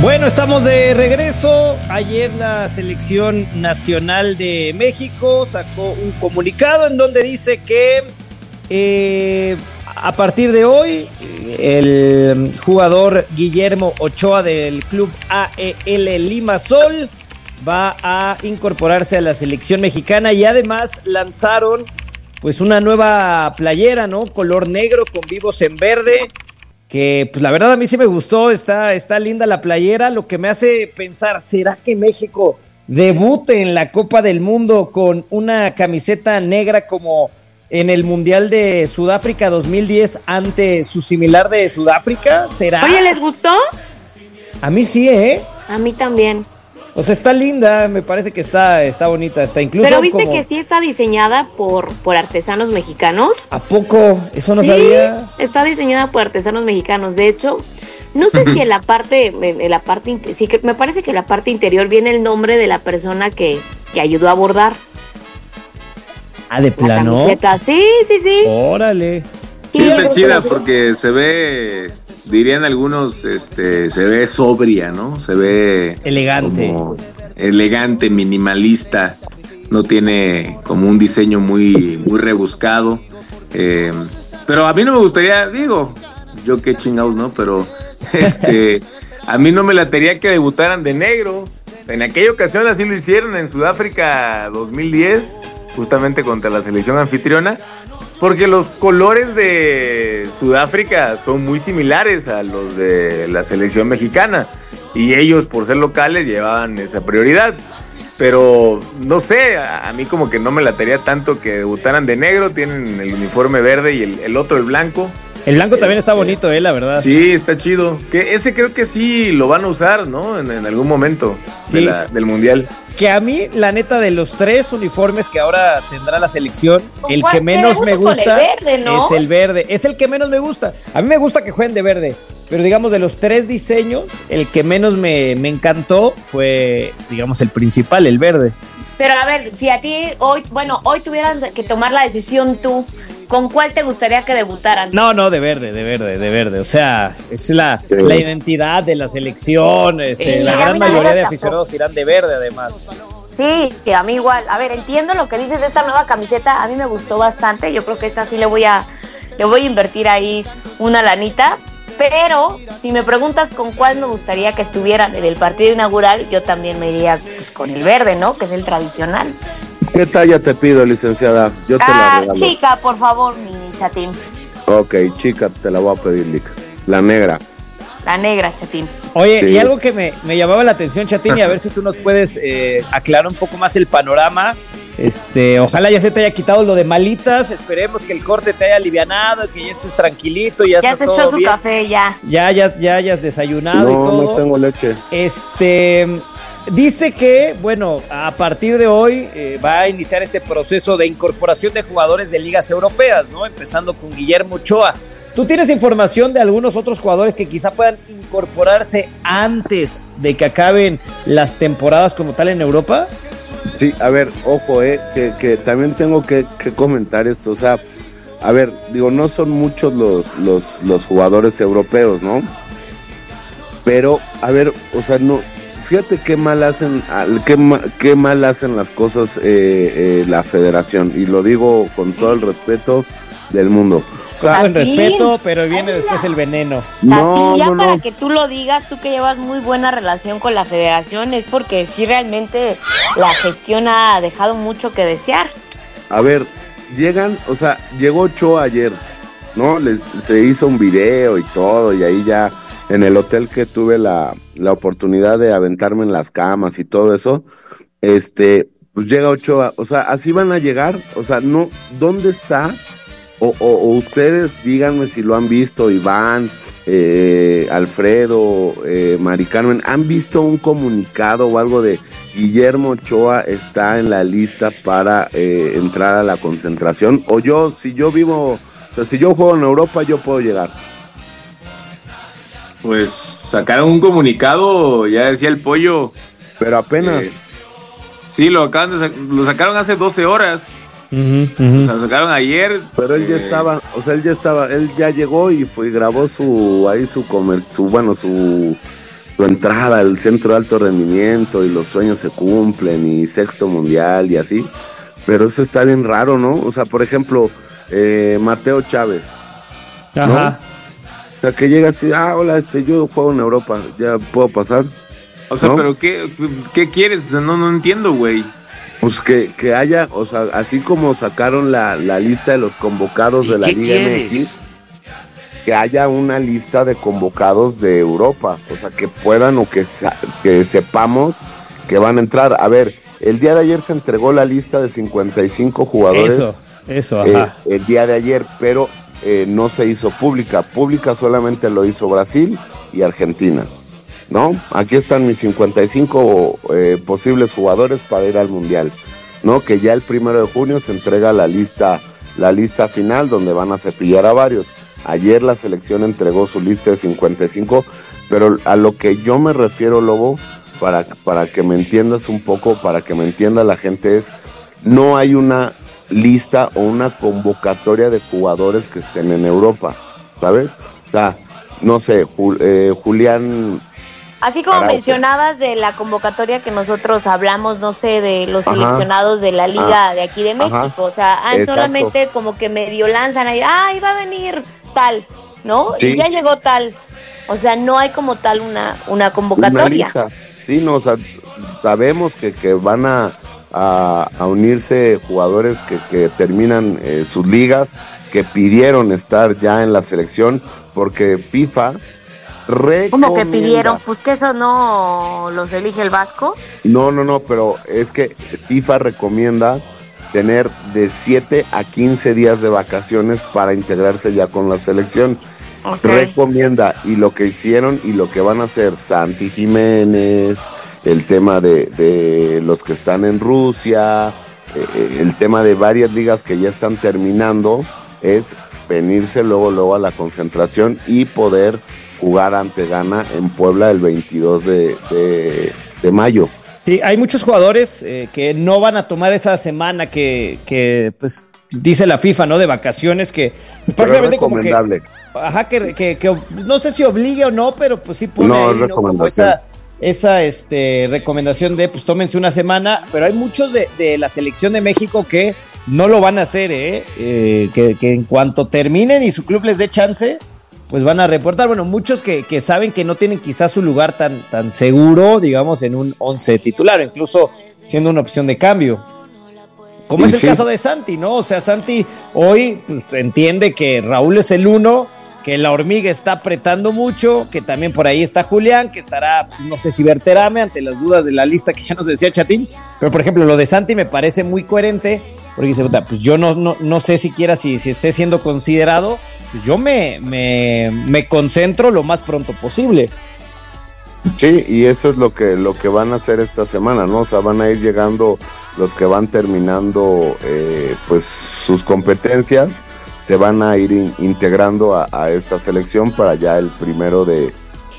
Bueno, estamos de regreso. Ayer la Selección Nacional de México sacó un comunicado en donde dice que a partir de hoy el jugador Guillermo Ochoa del club AEL Limassol va a incorporarse a la selección mexicana y además lanzaron pues una nueva playera, ¿no? Color negro con vivos en verde. Que pues la verdad a mí sí me gustó, está linda la playera, lo que me hace pensar, ¿será que México debute en la Copa del Mundo con una camiseta negra como en el Mundial de Sudáfrica 2010 ante su similar de Sudáfrica? ¿Será? Oye, ¿les gustó? A mí sí, ¿eh? A mí también. O sea, está linda, me parece que está bonita, está incluso. Pero viste como... que sí está diseñada por artesanos mexicanos. ¿A poco? Eso no sí, sabía. Está diseñada por artesanos mexicanos. De hecho, no sé si en la parte, sí, me parece que en la parte interior viene el nombre de la persona que ayudó a bordar. Ah, ¿de plano? La camiseta, sí. Órale. Sí, está chida porque se ve, dirían algunos, se ve sobria, ¿no? Se ve elegante. Como elegante, minimalista. No tiene como un diseño muy rebuscado. Pero a mí no me gustaría, digo, yo qué chingados, ¿no? Pero a mí no me latería que debutaran de negro. En aquella ocasión así lo hicieron en Sudáfrica 2010, justamente contra la selección anfitriona. Porque los colores de Sudáfrica son muy similares a los de la selección mexicana. Y ellos, por ser locales, llevaban esa prioridad. Pero, no sé, a mí como que no me latería tanto que debutaran de negro. Tienen el uniforme verde y el otro, el blanco. El blanco también está bonito, la verdad. Sí, está chido. Que ese creo que sí lo van a usar, ¿no? En algún momento sí. del Mundial. Que a mí, la neta, de los 3 uniformes que ahora tendrá la selección, el que menos me gusta verde, ¿no? es el verde. Es el que menos me gusta. A mí me gusta que jueguen de verde, pero digamos, de los 3 diseños, el que menos me encantó fue, digamos, el principal, el verde. Pero a ver, si a ti hoy tuvieras que tomar la decisión tú, ¿con cuál te gustaría que debutaran? No, de verde. O sea, es la identidad de la selección. La gran mayoría de aficionados irán de verde, además. Sí, que a mí igual. A ver, entiendo lo que dices de esta nueva camiseta. A mí me gustó bastante. Yo creo que esta sí le voy a invertir ahí una lanita. Pero si me preguntas con cuál me gustaría que estuvieran en el partido inaugural, yo también me iría pues, con el verde, ¿no? Que es el tradicional. ¿Qué talla te pido, licenciada? Yo te la regalo. Chica, por favor, mi chatín. Ok, chica, te la voy a pedir, Lick. La negra. La negra, chatín. Oye, sí. Y algo que me llamaba la atención, chatín, y a ver si tú nos puedes aclarar un poco más el panorama. Ojalá ya se te haya quitado lo de malitas, esperemos que el corte te haya alivianado, que ya estés tranquilito, ya se echó su bien. Café, ya hayas desayunado y todo. No tengo leche. Dice que, bueno, a partir de hoy va a iniciar este proceso de incorporación de jugadores de ligas europeas, ¿no? Empezando con Guillermo Ochoa. ¿Tú tienes información de algunos otros jugadores que quizá puedan incorporarse antes de que acaben las temporadas como tal en Europa? Sí, a ver, ojo, que también tengo que comentar esto, o sea, a ver, digo, no son muchos los jugadores europeos, ¿no? Pero, a ver, o sea, no, fíjate qué mal hacen las cosas la federación, y lo digo con todo el respeto del mundo. O sea, todo el respeto, pero viene después el veneno. Para que tú lo digas, tú que llevas muy buena relación con la federación, es porque sí realmente la gestión ha dejado mucho que desear. A ver, llegó Ochoa ayer, ¿no? Se hizo un video y todo, y ahí ya en el hotel que tuve la oportunidad de aventarme en las camas y todo eso, pues llega Ochoa, o sea, así van a llegar, o sea, no, ¿dónde está? O ustedes díganme si lo han visto, Iván, Alfredo, Mari Carmen, ¿han visto un comunicado o algo de Guillermo Ochoa está en la lista para entrar a la concentración? O si yo juego en Europa, yo puedo llegar. Pues sacaron un comunicado, ya decía el Pollo. Pero apenas. Sí, lo sacaron hace 12 horas. O sea, lo sacaron ayer. Pero él ya estaba, él ya llegó y grabó su tu entrada al centro de alto rendimiento y los sueños se cumplen y sexto mundial y así, pero eso está bien raro, ¿no? O sea, por ejemplo, Mateo Chávez, ¿no? Ajá. O sea, que llega así, hola, yo juego en Europa, ya puedo pasar. O sea, ¿no? pero ¿qué quieres? O sea, no entiendo, güey. Pues que haya, o sea, así como sacaron la lista de los convocados de la Liga MX, que haya una lista de convocados de Europa, o sea, que puedan o que sepamos que van a entrar. A ver, el día de ayer se entregó la lista de 55 jugadores. Eso, ajá. El día de ayer, pero no se hizo pública. Pública solamente lo hizo Brasil y Argentina, ¿no? Aquí están mis 55 posibles jugadores para ir al Mundial, ¿no? Que ya el 1 de junio se entrega la lista final donde van a cepillar a varios. Ayer la selección entregó su lista de 55, pero a lo que yo me refiero, Lobo, para que me entiendas un poco, para que me entienda la gente, es no hay una lista o una convocatoria de jugadores que estén en Europa, ¿sabes? O sea, no sé, Julián... Así como Araujo. mencionabas de la convocatoria que nosotros hablamos, no sé, de los seleccionados de la liga de aquí de México, Ajá. o sea, Exacto. solamente como que medio lanzan ahí, iba a venir tal, ¿no? Sí. Y ya llegó tal, o sea, no hay como tal una convocatoria. Una lista. Sí, no, o sea, sabemos que van a unirse jugadores que terminan sus ligas, que pidieron estar ya en la selección, porque FIFA recomienda... ¿Cómo que pidieron? Pues que eso no los elige el Vasco. No, pero es que FIFA recomienda tener de 7 a 15 días de vacaciones para integrarse ya con la selección. Okay. Recomienda, y lo que hicieron y lo que van a hacer Santi Jiménez, el tema de los que están en Rusia, el tema de varias ligas que ya están terminando, es venirse luego a la concentración y poder jugar ante Ghana en Puebla el 22 de mayo. Sí, hay muchos jugadores que no van a tomar esa semana que pues dice la FIFA, ¿no? De vacaciones, que prácticamente como que... Ajá, que no sé si obligue o no, pero pues sí pone ahí, ¿no? Como esa recomendación de pues tómense una semana, pero hay muchos de la selección de México que no lo van a hacer, que en cuanto terminen y su club les dé chance, pues van a reportar. Bueno, muchos que saben que no tienen quizás su lugar tan seguro, digamos, en un 11 titular, incluso siendo una opción de cambio. Como es el caso de Santi, ¿no? O sea, Santi hoy pues, entiende que Raúl es el 1, que la hormiga está apretando mucho, que también por ahí está Julián, que estará, no sé si Berterame, ante las dudas de la lista que ya nos decía Chatín, pero por ejemplo lo de Santi me parece muy coherente, porque dice, pues yo no sé siquiera si esté siendo considerado, pues yo me concentro lo más pronto posible. Sí, y eso es lo que van a hacer esta semana, ¿no? O sea, van a ir llegando los que van terminando pues sus competencias, se van a ir integrando a esta selección para ya el primero de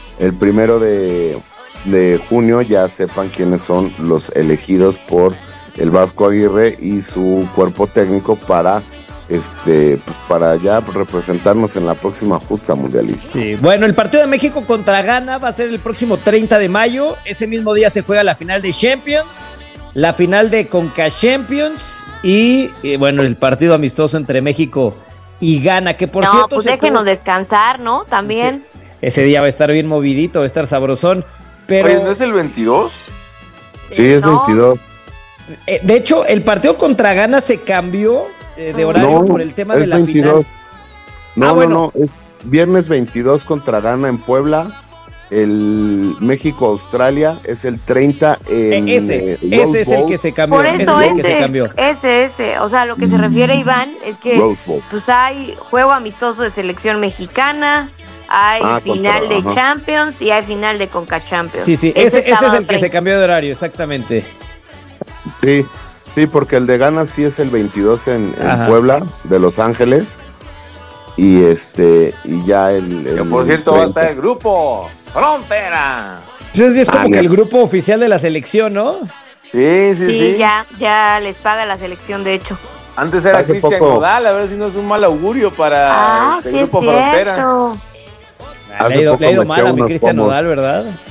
junio ya sepan quiénes son los elegidos por el Vasco Aguirre y su cuerpo técnico para pues para ya representarnos en la próxima justa mundialista. Sí. Bueno, el partido de México contra Ghana va a ser el próximo 30 de mayo. Ese mismo día se juega la final de Champions, la final de Conca Champions y bueno, el partido amistoso entre México y Ghana, que por cierto... pues déjenos descansar, ¿no? También. Ese día va a estar bien movidito, va a estar sabrosón, pero... Oye, ¿no es el 22? Sí, es 22. De hecho, el partido contra Ghana se cambió de horario por el tema de la 22. final. No, es viernes 22 contra Ghana en Puebla. El México-Australia es el 30 en ese es el que se cambió. Por eso ese es el que se cambió. Ese. O sea, lo que se refiere Iván es que pues hay juego amistoso de selección mexicana, hay final de Champions y hay final de Conca Champions. Sí, ese es el que se cambió de horario, exactamente. Sí, porque el de Ghana sí es el 22 en Puebla, de Los Ángeles. Y y ya que por cierto 30. Va a estar el grupo Frontera. Pues es como que el grupo oficial de la selección, ¿no? Sí, ya les paga la selección, de hecho. Antes era Cristian Nodal, a ver si no es un mal augurio para el grupo Frontera. Le ha ido mal a mi Cristian Nodal, ¿verdad?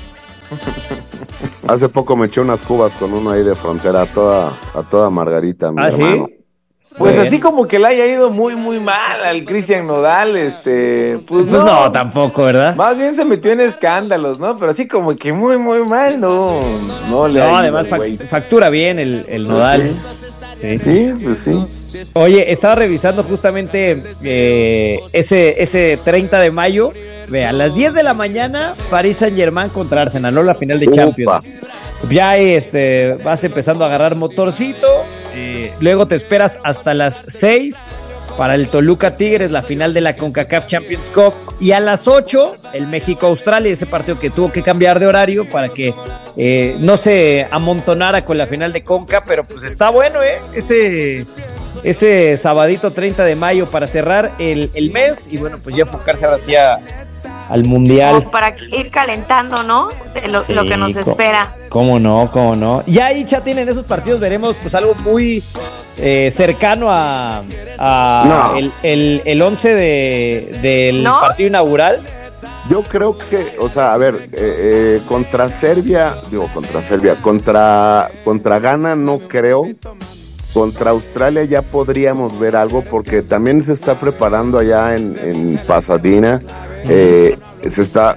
Hace poco me eché unas cubas con uno ahí de frontera, a toda margarita, mi hermano. ¿Sí? Pues así como que le haya ido muy, muy mal al Cristian Nodal, pues no, tampoco, ¿verdad? Más bien se metió en escándalos, ¿no? Pero así como que muy, muy mal, no le ha ido, además factura bien el Nodal. Sí, pues sí. Oye, estaba revisando justamente ese 30 de mayo. Ve, a las 10 de la mañana, Paris Saint-Germain contra Arsenal, ¿no? La final de Champions. Ya vas empezando a agarrar motorcito. Luego te esperas hasta las 6 para el Toluca Tigres, la final de la CONCACAF Champions Cup. Y a las 8, el México-Australia, ese partido que tuvo que cambiar de horario para que no se amontonara con la final de Conca. Pero pues está bueno, ese sabadito 30 de mayo para cerrar el mes. Y bueno, pues ya enfocarse ahora sí al Mundial. Como para ir calentando, ¿no? Lo que nos espera. ¿Cómo no? Ya ahí ya tienen esos partidos, veremos pues algo muy cercano a el 11 del partido inaugural. Yo creo que, o sea, a ver, contra Ghana no creo. Contra Australia ya podríamos ver algo porque también se está preparando allá en Pasadena. Se está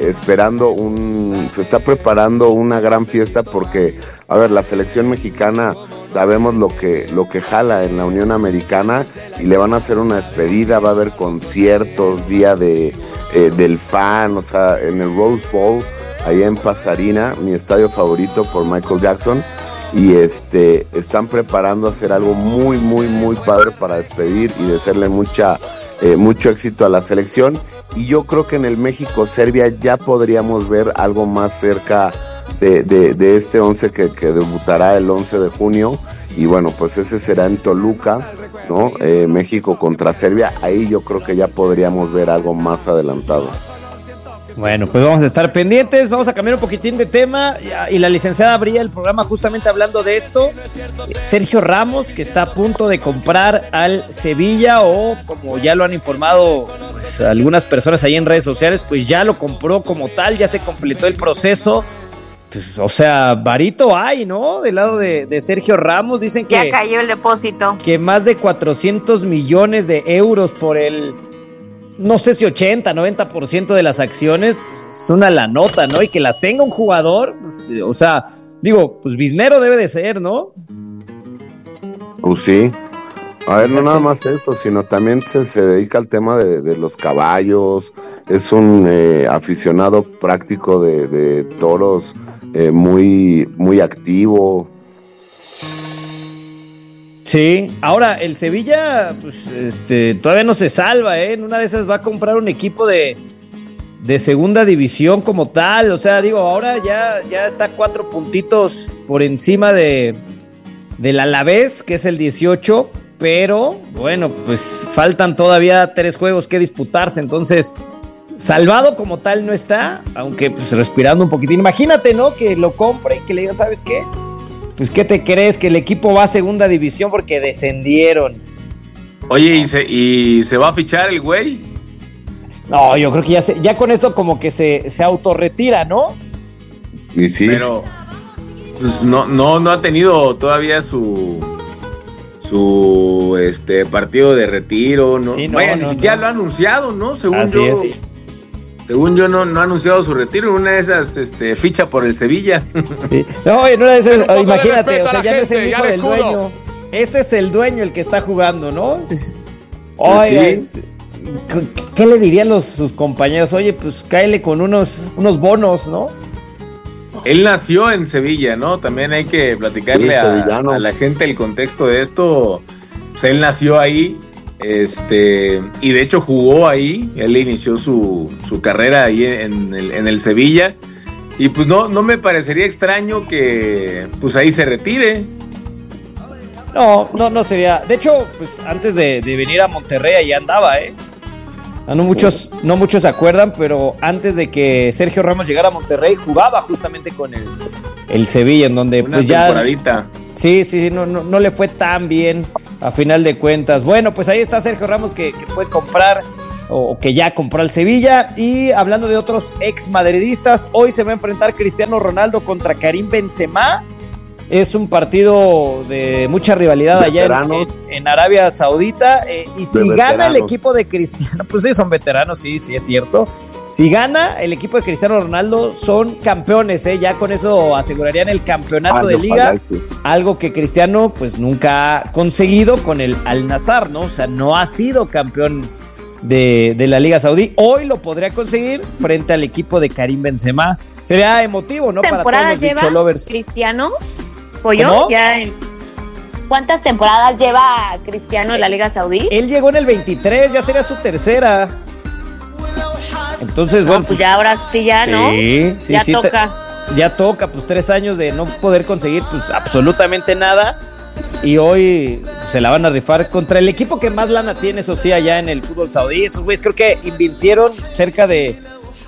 preparando una gran fiesta porque, a ver, la selección mexicana, sabemos lo que jala en la Unión Americana y le van a hacer una despedida, va a haber conciertos, día del fan, o sea, en el Rose Bowl, allá en Pasadena, mi estadio favorito por Michael Jackson. Y están preparando hacer algo muy, muy, muy padre para despedir y desearle mucho éxito a la selección. Y yo creo que en el México-Serbia ya podríamos ver algo más cerca de este 11 que debutará el 11 de junio. Y bueno, pues ese será en Toluca, ¿no? México contra Serbia. Ahí yo creo que ya podríamos ver algo más adelantado. Bueno, pues vamos a estar pendientes, vamos a cambiar un poquitín de tema y la licenciada abría el programa justamente hablando de esto. Sergio Ramos, que está a punto de comprar al Sevilla, o como ya lo han informado pues, algunas personas ahí en redes sociales, pues ya lo compró como tal, ya se completó el proceso. Pues, o sea, varito hay, ¿no? Del lado de Sergio Ramos, dicen que ya cayó el depósito. Que más de 400 millones de euros por el... no sé si 80, 90% de las acciones, pues es una lanota, ¿no? Y que la tenga un jugador, pues, o sea, digo, pues biznero debe de ser, ¿no? Pues sí. A ver, no nada más eso, sino también se dedica al tema de los caballos, es un aficionado práctico de toros, muy, muy activo. Sí, ahora el Sevilla pues, todavía no se salva, ¿eh? En una de esas va a comprar un equipo de segunda división como tal, o sea, digo, ahora ya está 4 puntitos por encima del Alavés, que es el 18, pero bueno, pues faltan todavía 3 juegos que disputarse, entonces salvado como tal no está, aunque pues respirando un poquitín. Imagínate, ¿no? Que lo compre y que le digan, ¿sabes qué? Pues, ¿qué te crees? Que el equipo va a segunda división porque descendieron. Oye, ¿y se va a fichar el güey? No, yo creo que ya con esto como que se autorretira, ¿no? Y sí. Pero pues, no ha tenido todavía su partido de retiro, ¿no? Sí, ni siquiera lo ha anunciado, ¿no? Según yo, no ha anunciado su retiro. Una de esas ficha por el Sevilla. Sí. No, en una de esas, imagínate, o sea, ya no es el hijo del dueño. Este es el dueño el que está jugando, ¿no? Oiga, sí. ¿Qué le dirían sus compañeros? Oye, pues cáele con unos bonos, ¿no? Él nació en Sevilla, ¿no? También hay que platicarle a la gente el contexto de esto. Pues él nació ahí. Y de hecho jugó ahí, él inició su carrera ahí en el Sevilla, y pues no me parecería extraño que pues ahí se retire. No sería, de hecho, pues antes de venir a Monterrey ahí andaba, no muchos se acuerdan, pero antes de que Sergio Ramos llegara a Monterrey jugaba justamente con el Sevilla, en donde una pues ya temporadita. Sí, no le fue tan bien a final de cuentas. Bueno, pues ahí está Sergio Ramos que puede comprar o que ya compró al Sevilla. Y hablando de otros ex madridistas, hoy se va a enfrentar Cristiano Ronaldo contra Karim Benzema. Es un partido de mucha rivalidad allá en Arabia Saudita. Y si gana el equipo de Cristiano, pues sí, son veteranos, sí, es cierto. Si gana el equipo de Cristiano Ronaldo, son campeones, ya con eso asegurarían el campeonato de liga, sí. Algo que Cristiano pues nunca ha conseguido con el Al-Nassr, ¿no? O sea, no ha sido campeón de la Liga Saudí. Hoy lo podría conseguir frente al equipo de Karim Benzema. Sería emotivo, ¿no? Para todos los bicholovers. Cristiano, ¿Pollo? ¿Cuántas temporadas lleva Cristiano en la Liga Saudí? Él llegó en el 23, ya sería su tercera. Entonces, bueno. Pues ya ahora sí, ya, ¿no? Sí, ya toca. Ya toca, pues 3 años de no poder conseguir pues absolutamente nada. Y hoy se la van a rifar contra el equipo que más lana tiene, eso sí, allá en el fútbol saudí. Esos güeyes creo que invirtieron cerca de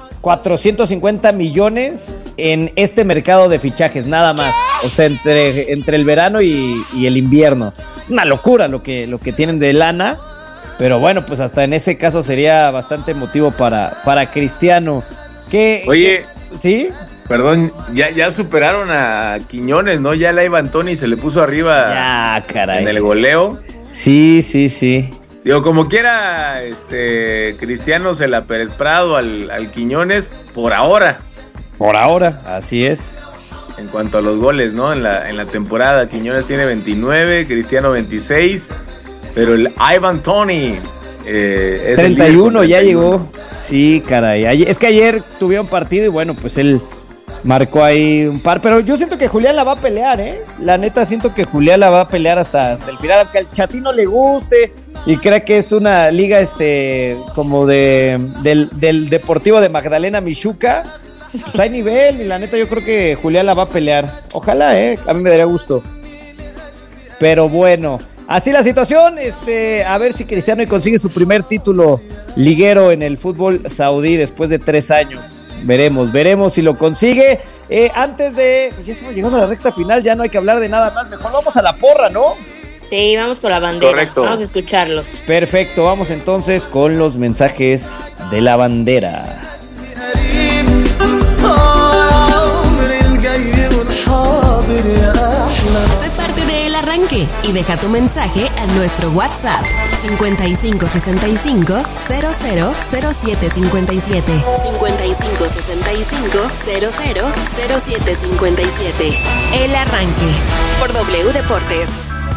450 millones en este mercado de fichajes, nada más. O sea, entre el verano y el invierno. Una locura lo que tienen de lana. Pero bueno, pues hasta en ese caso sería bastante motivo para Cristiano. Oye, ¿sí? Perdón, ya superaron a Quiñones, ¿no? Ya la Ivan Toney se le puso arriba ya, caray. En el goleo. Sí. Digo, como quiera, Cristiano se la Pérez Prado al Quiñones por ahora. Por ahora, así es. En cuanto a los goles, ¿no? En la temporada, Quiñones tiene 29, Cristiano 26. Pero el Ivan Toney es 31 ya llegó. Sí, caray. Es que ayer tuvieron partido y bueno, pues él marcó ahí un par. Pero yo siento que Julián la va a pelear, ¿eh? La neta, siento que Julián la va a pelear hasta el final. Aunque al Chatino le guste y crea que es una liga como del Deportivo de Magdalena Michuca. Pues hay nivel y la neta yo creo que Julián la va a pelear. Ojalá, a mí me daría gusto. Pero bueno, así la situación, a ver si Cristiano consigue su primer título liguero en el fútbol saudí después de 3 años. Veremos si lo consigue. Antes de, pues ya estamos llegando a la recta final, ya no hay que hablar de nada más. Mejor vamos a la porra, ¿no? Sí, vamos con la bandera. Correcto. Vamos a escucharlos. Perfecto, vamos entonces con los mensajes de la bandera. Sé parte del arranque y deja tu mensaje a nuestro WhatsApp 5565 000757 5565 000757. El arranque por W Deportes.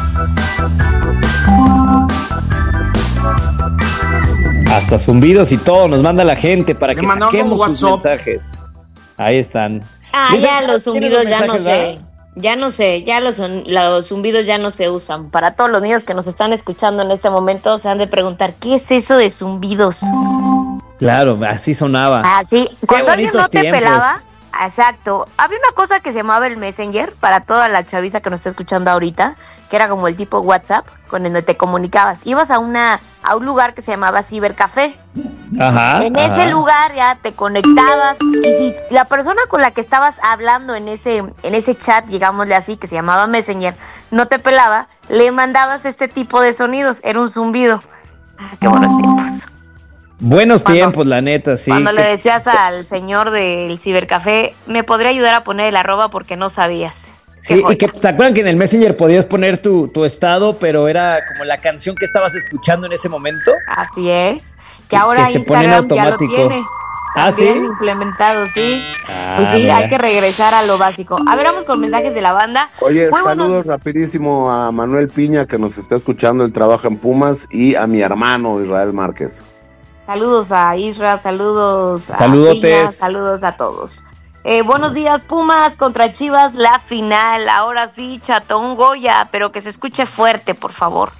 Hasta zumbidos y todo nos manda la gente para que saquemos sus mensajes. Ahí están. Ya los zumbidos ya no sé. Ya no sé, ya los zumbidos ya no se usan. Para todos los niños que nos están escuchando en este momento, se han de preguntar, ¿qué es eso de zumbidos? Claro, así sonaba. Así, cuando alguien no te pelaba, exacto. Había una cosa que se llamaba el Messenger, para toda la chaviza que nos está escuchando ahorita, que era como el tipo WhatsApp, con el donde te comunicabas. Ibas a un lugar que se llamaba Cibercafé. Ajá. En ese lugar ya te conectabas y si la persona con la que estabas hablando en ese chat, digámosle así, que se llamaba Messenger, no te pelaba, le mandabas este tipo de sonidos, era un zumbido. Qué buenos tiempos. Buenos tiempos, la neta, sí. Cuando le decías al señor del cibercafé, ¿me podría ayudar a poner el arroba porque no sabías? Sí, y que te acuerdan que en el Messenger podías poner tu estado, pero era como la canción que estabas escuchando en ese momento. Así es. Que ahora que se pone en automático. Ya lo tiene. ¿Ah, sí? Implementado, sí. Pues sí, mira. Hay que regresar a lo básico. A ver, vamos con mensajes de la banda. Oye, saludos rapidísimo a Manuel Piña, que nos está escuchando, él trabaja en Pumas, y a mi hermano Israel Márquez. Saludos a Isra, saludos a Piña, saludos a todos. Buenos días, Pumas contra Chivas, la final. Ahora sí, Chatón Goya, pero que se escuche fuerte, por favor.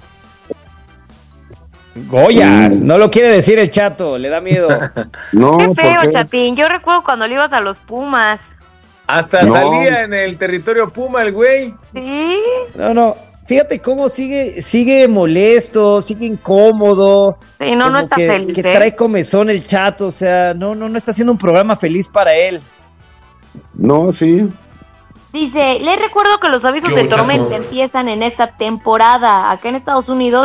Goya, no lo quiere decir el Chato, le da miedo. No, qué feo, Chatín. Yo recuerdo cuando le ibas a los Pumas. Hasta salía en el territorio Puma el güey. ¿Sí? No. Fíjate cómo sigue molesto, sigue incómodo. Sí, no está feliz. Que trae comezón el Chato, o sea, no está haciendo un programa feliz para él. No, sí. Dice, les recuerdo que los avisos de tormenta empiezan en esta temporada. Acá en Estados Unidos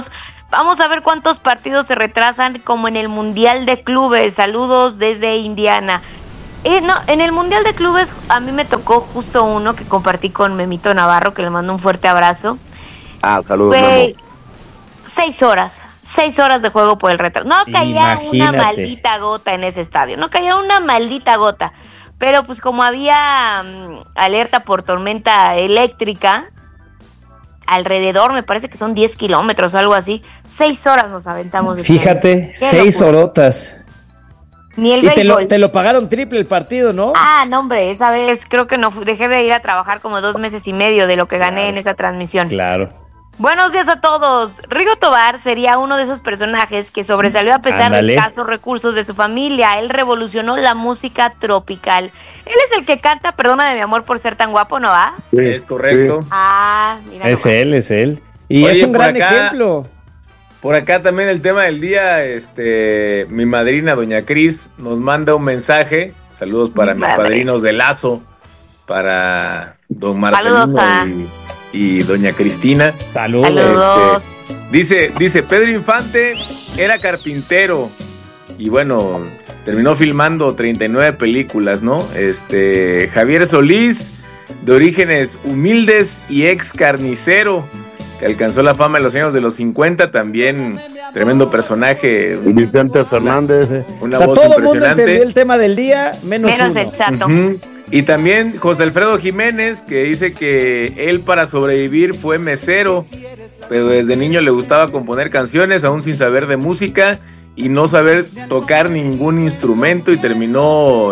Vamos a ver cuántos partidos se retrasan como en el Mundial de Clubes. Saludos desde Indiana. En el Mundial de Clubes a mí me tocó justo uno que compartí con Memito Navarro, que le mando un fuerte abrazo. Saludos, Fue 6 horas. 6 horas de juego por el retraso. No caía una maldita gota en ese estadio. No caía una maldita gota. Pero pues como había alerta por tormenta eléctrica, alrededor me parece que son 10 kilómetros o algo así. 6 horas nos aventamos. Fíjate, 6 horotas. Ni el béisbol. Te lo pagaron triple el partido, ¿no? No, hombre, esa vez creo que no dejé de ir a trabajar como 2 meses y medio de lo que gané en esa transmisión. Claro. Buenos días a todos. Rigo Tobar sería uno de esos personajes que sobresalió a pesar de escasos recursos de su familia. Él revolucionó la música tropical. Él es el que canta Perdóname mi amor por ser tan guapo, ¿no va? Sí, es correcto. Sí. Mira. Es él. Y oye, es un gran ejemplo. Por acá también el tema del día, mi madrina, doña Cris, nos manda un mensaje. Saludos para mis padrinos de Lazo, para don Marcelino y doña Cristina. Saludos. Dice, Pedro Infante era carpintero y bueno, terminó filmando 39 películas, ¿no? Javier Solís, de orígenes humildes y ex carnicero, que alcanzó la fama en los años de los 50, también tremendo personaje. Vicente Fernández. Una voz todo impresionante. El mundo entendió el tema del día, menos el Chato. Y también José Alfredo Jiménez, que dice que él para sobrevivir fue mesero, pero desde niño le gustaba componer canciones, aún sin saber de música y no saber tocar ningún instrumento, y terminó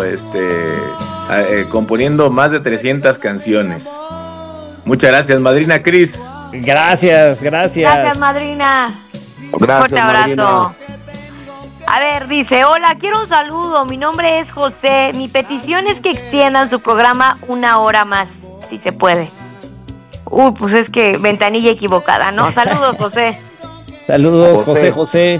componiendo más de 300 canciones. Muchas gracias, madrina Cris. Gracias. Gracias, madrina. Gracias, fuerte abrazo. Madrina. A ver, dice, hola, quiero un saludo, mi nombre es José, mi petición es que extiendan su programa 1 hora más, si se puede. Pues es que ventanilla equivocada, ¿no? Saludos, José. Saludos, José.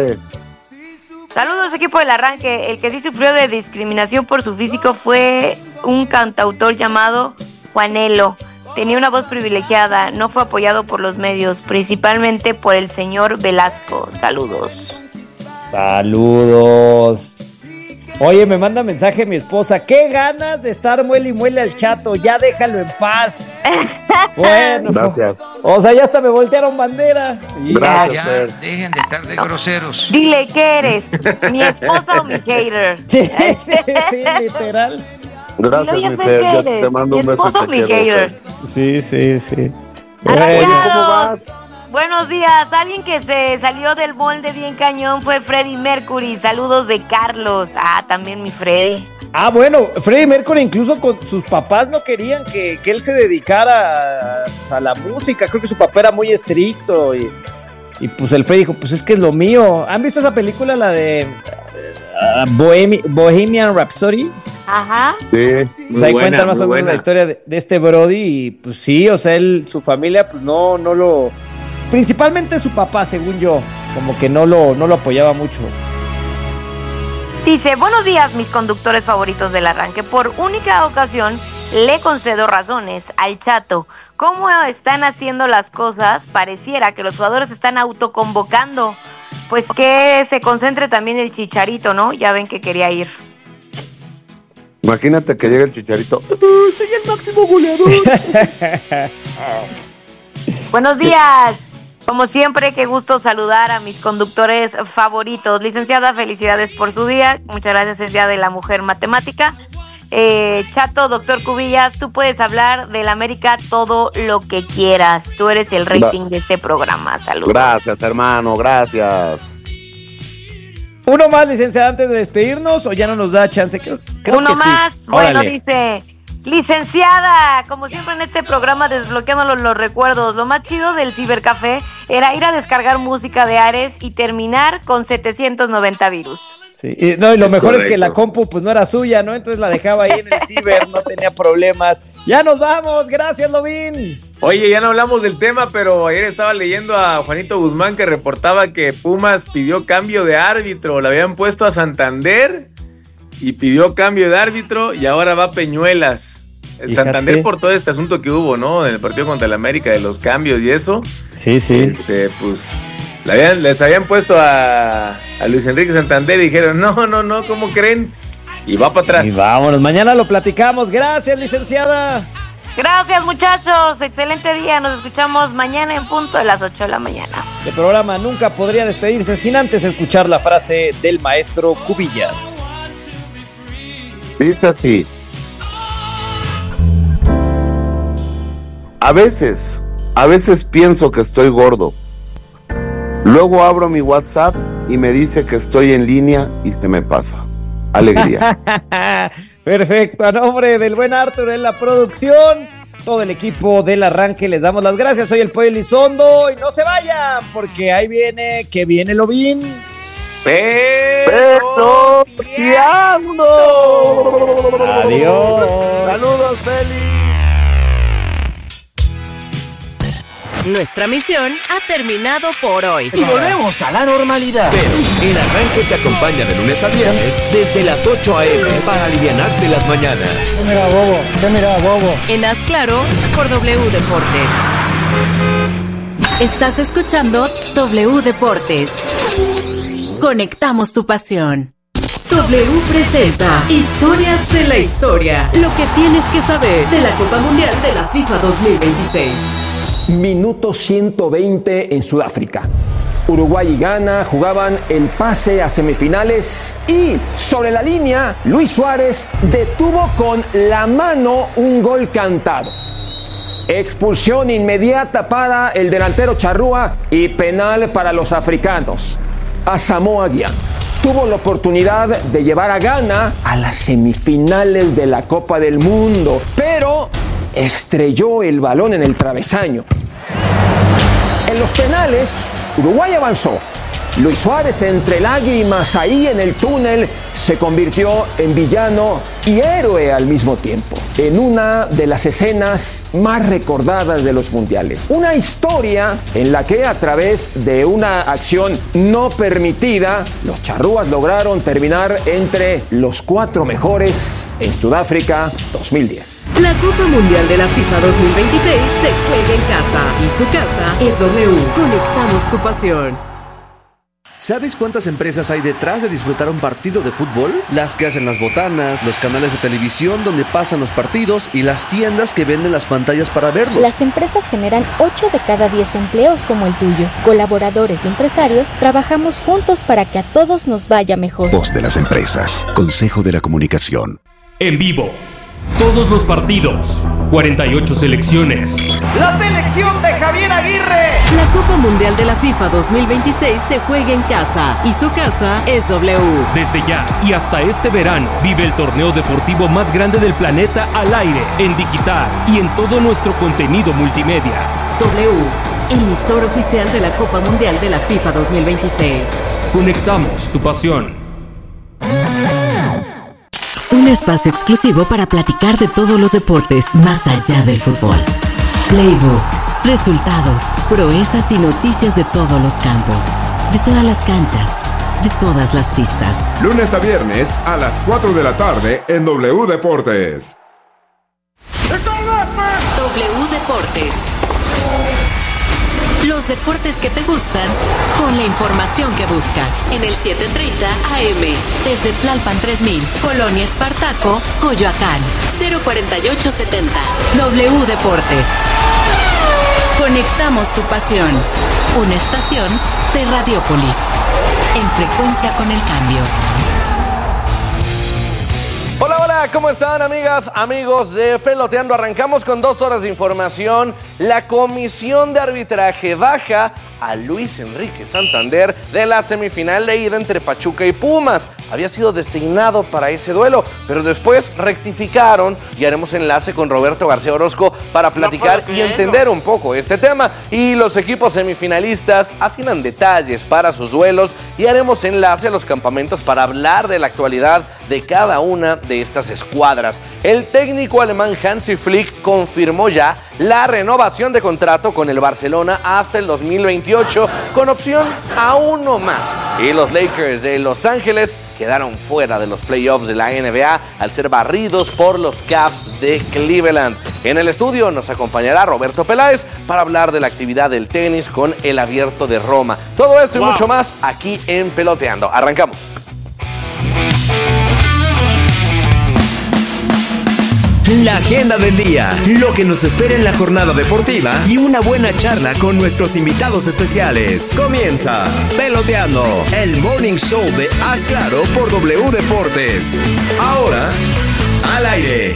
Saludos, equipo del arranque. El que sí sufrió de discriminación por su físico fue un cantautor llamado Juanelo. Tenía una voz privilegiada, no fue apoyado por los medios, principalmente por el señor Velasco. Saludos. Oye, me manda mensaje mi esposa. ¡Qué ganas de estar muele y muele al Chato! Ya déjalo en paz. Bueno. Gracias. O sea, ya hasta me voltearon bandera. Gracias. Ya, dejen de estar de groseros. Dile, ¿qué eres? ¿Mi esposa o mi hater? Sí, literal. Gracias, mi Fer. Yo te mando un beso. Mi hater. Sí. Oye, ¿cómo vas? Buenos días. Alguien que se salió del molde bien cañón fue Freddie Mercury. Saludos de Carlos. También mi Freddy. Bueno, Freddie Mercury incluso con sus papás no querían que él se dedicara a la música. Creo que su papá era muy estricto y pues el Freddie dijo, pues es que es lo mío. ¿Han visto esa película, la de Bohemian Rhapsody? Ajá. Sí. Pues ahí cuentan más o menos la historia de este Brody y pues sí, o sea, su familia pues no lo... Principalmente su papá, según yo, como que no lo apoyaba mucho. Dice, buenos días, mis conductores favoritos del arranque. Por única ocasión le concedo razones al Chato. ¿Cómo están haciendo las cosas? Pareciera que los jugadores están autoconvocando. Pues que se concentre también el Chicharito, ¿no? Ya ven que quería ir. Imagínate que llega el Chicharito. Soy el máximo goleador. Buenos días. Como siempre, qué gusto saludar a mis conductores favoritos. Licenciada, felicidades por su día. Muchas gracias, es Día de la Mujer Matemática. Chato, doctor Cubillas, tú puedes hablar del América todo lo que quieras. Tú eres el rating de este programa. Saludos. Gracias, hermano, gracias. Uno más, licenciada, antes de despedirnos, o ya no nos da chance. Creo Uno que más. Sí. Bueno, Órale. dice... Licenciada, como siempre en este programa desbloqueando los recuerdos, lo más chido del cibercafé era ir a descargar música de Ares y terminar con 790 virus. Sí. Y lo mejor es que la compu pues no era suya, ¿no? Entonces la dejaba ahí en el ciber, no tenía problemas. Ya nos vamos, gracias, Lobín. Oye, ya no hablamos del tema, pero ayer estaba leyendo a Juanito Guzmán que reportaba que Pumas pidió cambio de árbitro, le habían puesto a Santander y pidió cambio de árbitro y ahora va Peñuelas. El Santander por todo este asunto que hubo, ¿no? En el partido contra el América de los cambios y eso. Sí. Pues Les habían puesto a Luis Enrique Santander y dijeron, no, ¿cómo creen? Y va para atrás. Y vámonos, mañana lo platicamos. Gracias, licenciada. Gracias, muchachos. Excelente día. Nos escuchamos mañana en punto de las 8 de la mañana. El programa nunca podría despedirse sin antes escuchar la frase del maestro Cubillas. Dice así. A veces pienso que estoy gordo. Luego abro mi WhatsApp y me dice que estoy en línea y se me pasa. Alegría. Perfecto, a nombre del buen Arthur en la producción, todo el equipo del Arranque, les damos las gracias. Soy el Pollo Elizondo y no se vayan, porque ahí viene, que viene Lobín. ¡Pero piando! Adiós. Saludos, Feli. Nuestra misión ha terminado por hoy. Y volvemos a la normalidad. Pero el Arranque te acompaña de lunes a viernes desde las 8 a.m. para alivianarte las mañanas. ¿Qué mira, bobo? En Haz Claro por W Deportes. Estás escuchando W Deportes. Conectamos tu pasión. W presenta Historias de la Historia. Lo que tienes que saber de la Copa Mundial de la FIFA 2026. Minuto 120 en Sudáfrica. Uruguay y Ghana jugaban el pase a semifinales y sobre la línea Luis Suárez detuvo con la mano un gol cantado. Expulsión inmediata para el delantero Charrúa y penal para los africanos. Asamoah Gyan tuvo la oportunidad de llevar a Ghana a las semifinales de la Copa del Mundo, pero estrelló el balón en el travesaño. En los penales, Uruguay avanzó. Luis Suárez, entre lágrimas ahí en el túnel, se convirtió en villano y héroe al mismo tiempo, en una de las escenas más recordadas de los mundiales. Una historia en la que, a través de una acción no permitida, los charrúas lograron terminar entre los 4 mejores en Sudáfrica 2010. La Copa Mundial de la FIFA 2026 se juega en casa y su casa es W. Conectamos tu pasión. ¿Sabes cuántas empresas hay detrás de disfrutar un partido de fútbol? Las que hacen las botanas, los canales de televisión donde pasan los partidos y las tiendas que venden las pantallas para verlos. Las empresas generan 8 de cada 10 empleos como el tuyo. Colaboradores y empresarios trabajamos juntos para que a todos nos vaya mejor. Voz de las empresas. Consejo de la Comunicación. En vivo. Todos los partidos. 48 selecciones. ¡La selección de Javier Aguirre! La Copa Mundial de la FIFA 2026 se juega en casa y su casa es W. Desde ya y hasta este verano, vive el torneo deportivo más grande del planeta al aire, en digital y en todo nuestro contenido multimedia. W, emisor oficial de la Copa Mundial de la FIFA 2026. Conectamos tu pasión. Un espacio exclusivo para platicar de todos los deportes más allá del fútbol. Playbook, resultados, proezas y noticias de todos los campos, de todas las canchas, de todas las pistas. Lunes a viernes a las 4 de la tarde en W Deportes. W Deportes. Los deportes que te gustan con la información que buscas. En el 730 AM. Desde Tlalpan 3000, Colonia Espartaco, Coyoacán. 04870. W Deportes. Conectamos tu pasión. Una estación de Radiópolis. En frecuencia con el cambio. Hola, hola, ¿cómo están, amigas, amigos de Peloteando? Arrancamos con 2 horas de información. La Comisión de Arbitraje baja a Luis Enrique Santander de la semifinal de ida entre Pachuca y Pumas. Había sido designado para ese duelo, pero después rectificaron y haremos enlace con Roberto García Orozco para platicar y entender un poco este tema. Y los equipos semifinalistas afinan detalles para sus duelos y haremos enlace a los campamentos para hablar de la actualidad de cada una de estas escuadras. El técnico alemán Hansi Flick confirmó ya la renovación de contrato con el Barcelona hasta el 2028, con opción a uno más. Y los Lakers de Los Ángeles quedaron fuera de los playoffs de la NBA al ser barridos por los Cavs de Cleveland. En el estudio nos acompañará Roberto Peláez para hablar de la actividad del tenis con el Abierto de Roma. Todo esto y mucho más aquí en Peloteando. Arrancamos. La agenda del día, lo que nos espera en la jornada deportiva y una buena charla con nuestros invitados especiales. Comienza Peloteando, el morning show de Haz Claro por W Deportes. Ahora, al aire.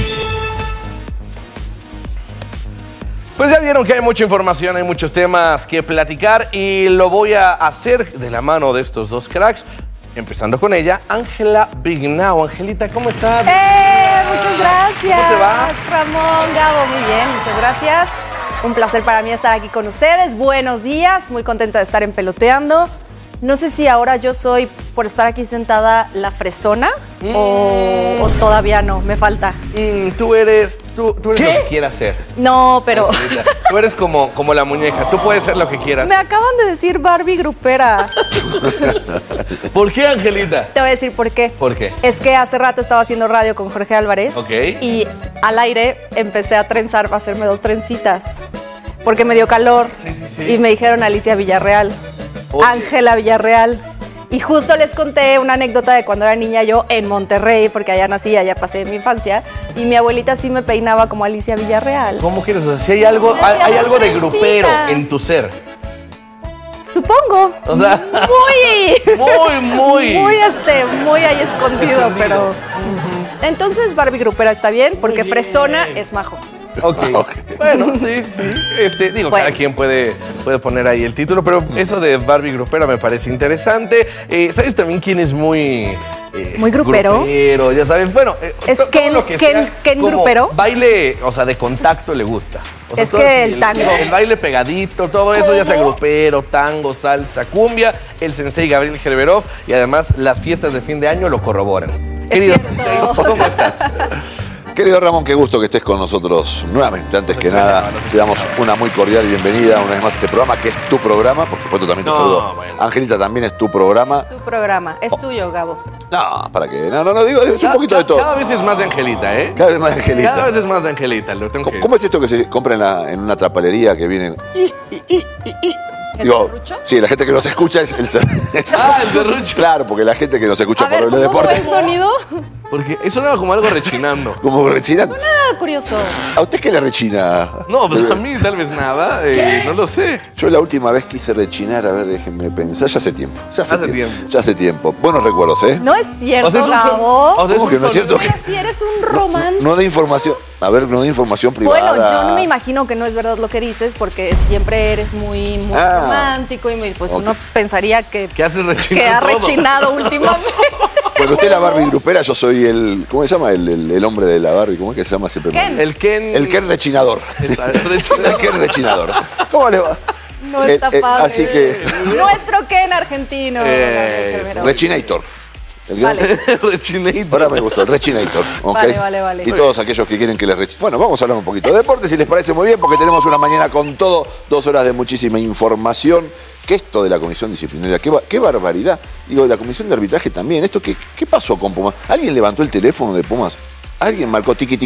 Pues ya vieron que hay mucha información, hay muchos temas que platicar y lo voy a hacer de la mano de estos dos cracks. Empezando con ella, Ángela Vignao. Angelita, ¿cómo estás? Muchas gracias. ¿Cómo te va? Ramón, Gabo, muy bien, muchas gracias. Un placer para mí estar aquí con ustedes. Buenos días, muy contenta de estar en Peloteando. No sé si ahora yo soy, por estar aquí sentada, la fresona o todavía no, me falta. Tú eres lo que quieras ser. No, pero... Angelita, tú eres como la muñeca, tú puedes ser lo que quieras. Me acaban de decir Barbie grupera. ¿Por qué, Angelita? Te voy a decir por qué. ¿Por qué? Es que hace rato estaba haciendo radio con Jorge Álvarez. Ok. Y al aire empecé a trenzar, a hacerme 2 trencitas. Porque me dio calor. Sí. Y me dijeron Alicia Villarreal. Ángela Villarreal. Y justo les conté una anécdota de cuando era niña yo en Monterrey, porque allá nací, allá pasé mi infancia, y mi abuelita sí me peinaba como Alicia Villarreal. ¿Cómo quieres? O sea, si hay algo de grupero en tu ser. Supongo. O sea, muy ahí escondido, pero... Entonces Barbie grupera está bien, porque fresona es majo. Okay. Bueno, sí. Cada quien puede poner ahí el título, pero eso de Barbie grupera me parece interesante. ¿Sabes también quién es muy grupero? Ya sabes, bueno, es Ken grupero. Baile, o sea, de contacto le gusta. O sea, es que el tango. El baile pegadito, todo eso, ya sea grupero, tango, salsa, cumbia, el sensei Gabriel Gerberov, y además las fiestas de fin de año lo corroboran. Querido sensei, ¿cómo estás? Querido Ramón, qué gusto que estés con nosotros nuevamente. Antes que nada, te damos una muy cordial bienvenida una vez más a este programa, que es tu programa. Por supuesto, también te saludo. Bueno. Angelita, también es tu programa. Tu programa. Es tuyo, Gabo. No, ¿para qué? No, digo, es un poquito de todo. Cada vez es más de Angelita, ¿eh? Cada vez más de Angelita. Cada vez es más de Angelita. ¿Cómo es esto que se compra en una trapalería que viene... ¿El serrucho? Sí, la gente que nos escucha es el serrucho. El serrucho. Claro, porque la gente que nos escucha por W Deportes. ¿Cómo fue el sonido? Porque eso sonaba como algo rechinando. ¿Como rechinando? Suena curioso. ¿A usted qué le rechina? No, pues a mí tal vez nada, no lo sé. Yo la última vez quise rechinar, a ver, déjenme pensar, ya hace tiempo. Ya hace tiempo. Buenos recuerdos, ¿eh? No es cierto, Gabo. ¿Cómo que no es cierto? Si eres un romántico. No de información. A ver, no de información privada. Bueno, yo no me imagino que no es verdad lo que dices, porque siempre eres muy romántico y pues uno pensaría que ha rechinado últimamente. Bueno, usted es la Barbie grupera, yo soy el... ¿Cómo se llama? El hombre de la Barbie. ¿Cómo es que se llama siempre? Ken. El Ken rechinador. El Ken rechinador. ¿Cómo le va? No está padre. Así que... Nuestro Ken argentino. Rechinator. Vale. Rechinator. Ahora me gustó, el Rechinator. ¿Okay? Vale. Y todos aquellos que quieren que les rechine. Bueno, vamos a hablar un poquito de deporte, si les parece muy bien, porque tenemos una mañana con todo, 2 horas de muchísima información. ¿Qué esto de la comisión disciplinaria? ¿Qué barbaridad? Digo, la comisión de arbitraje también. ¿Qué pasó con Pumas? ¿Alguien levantó el teléfono de Pumas? ¿Alguien marcó tiqui?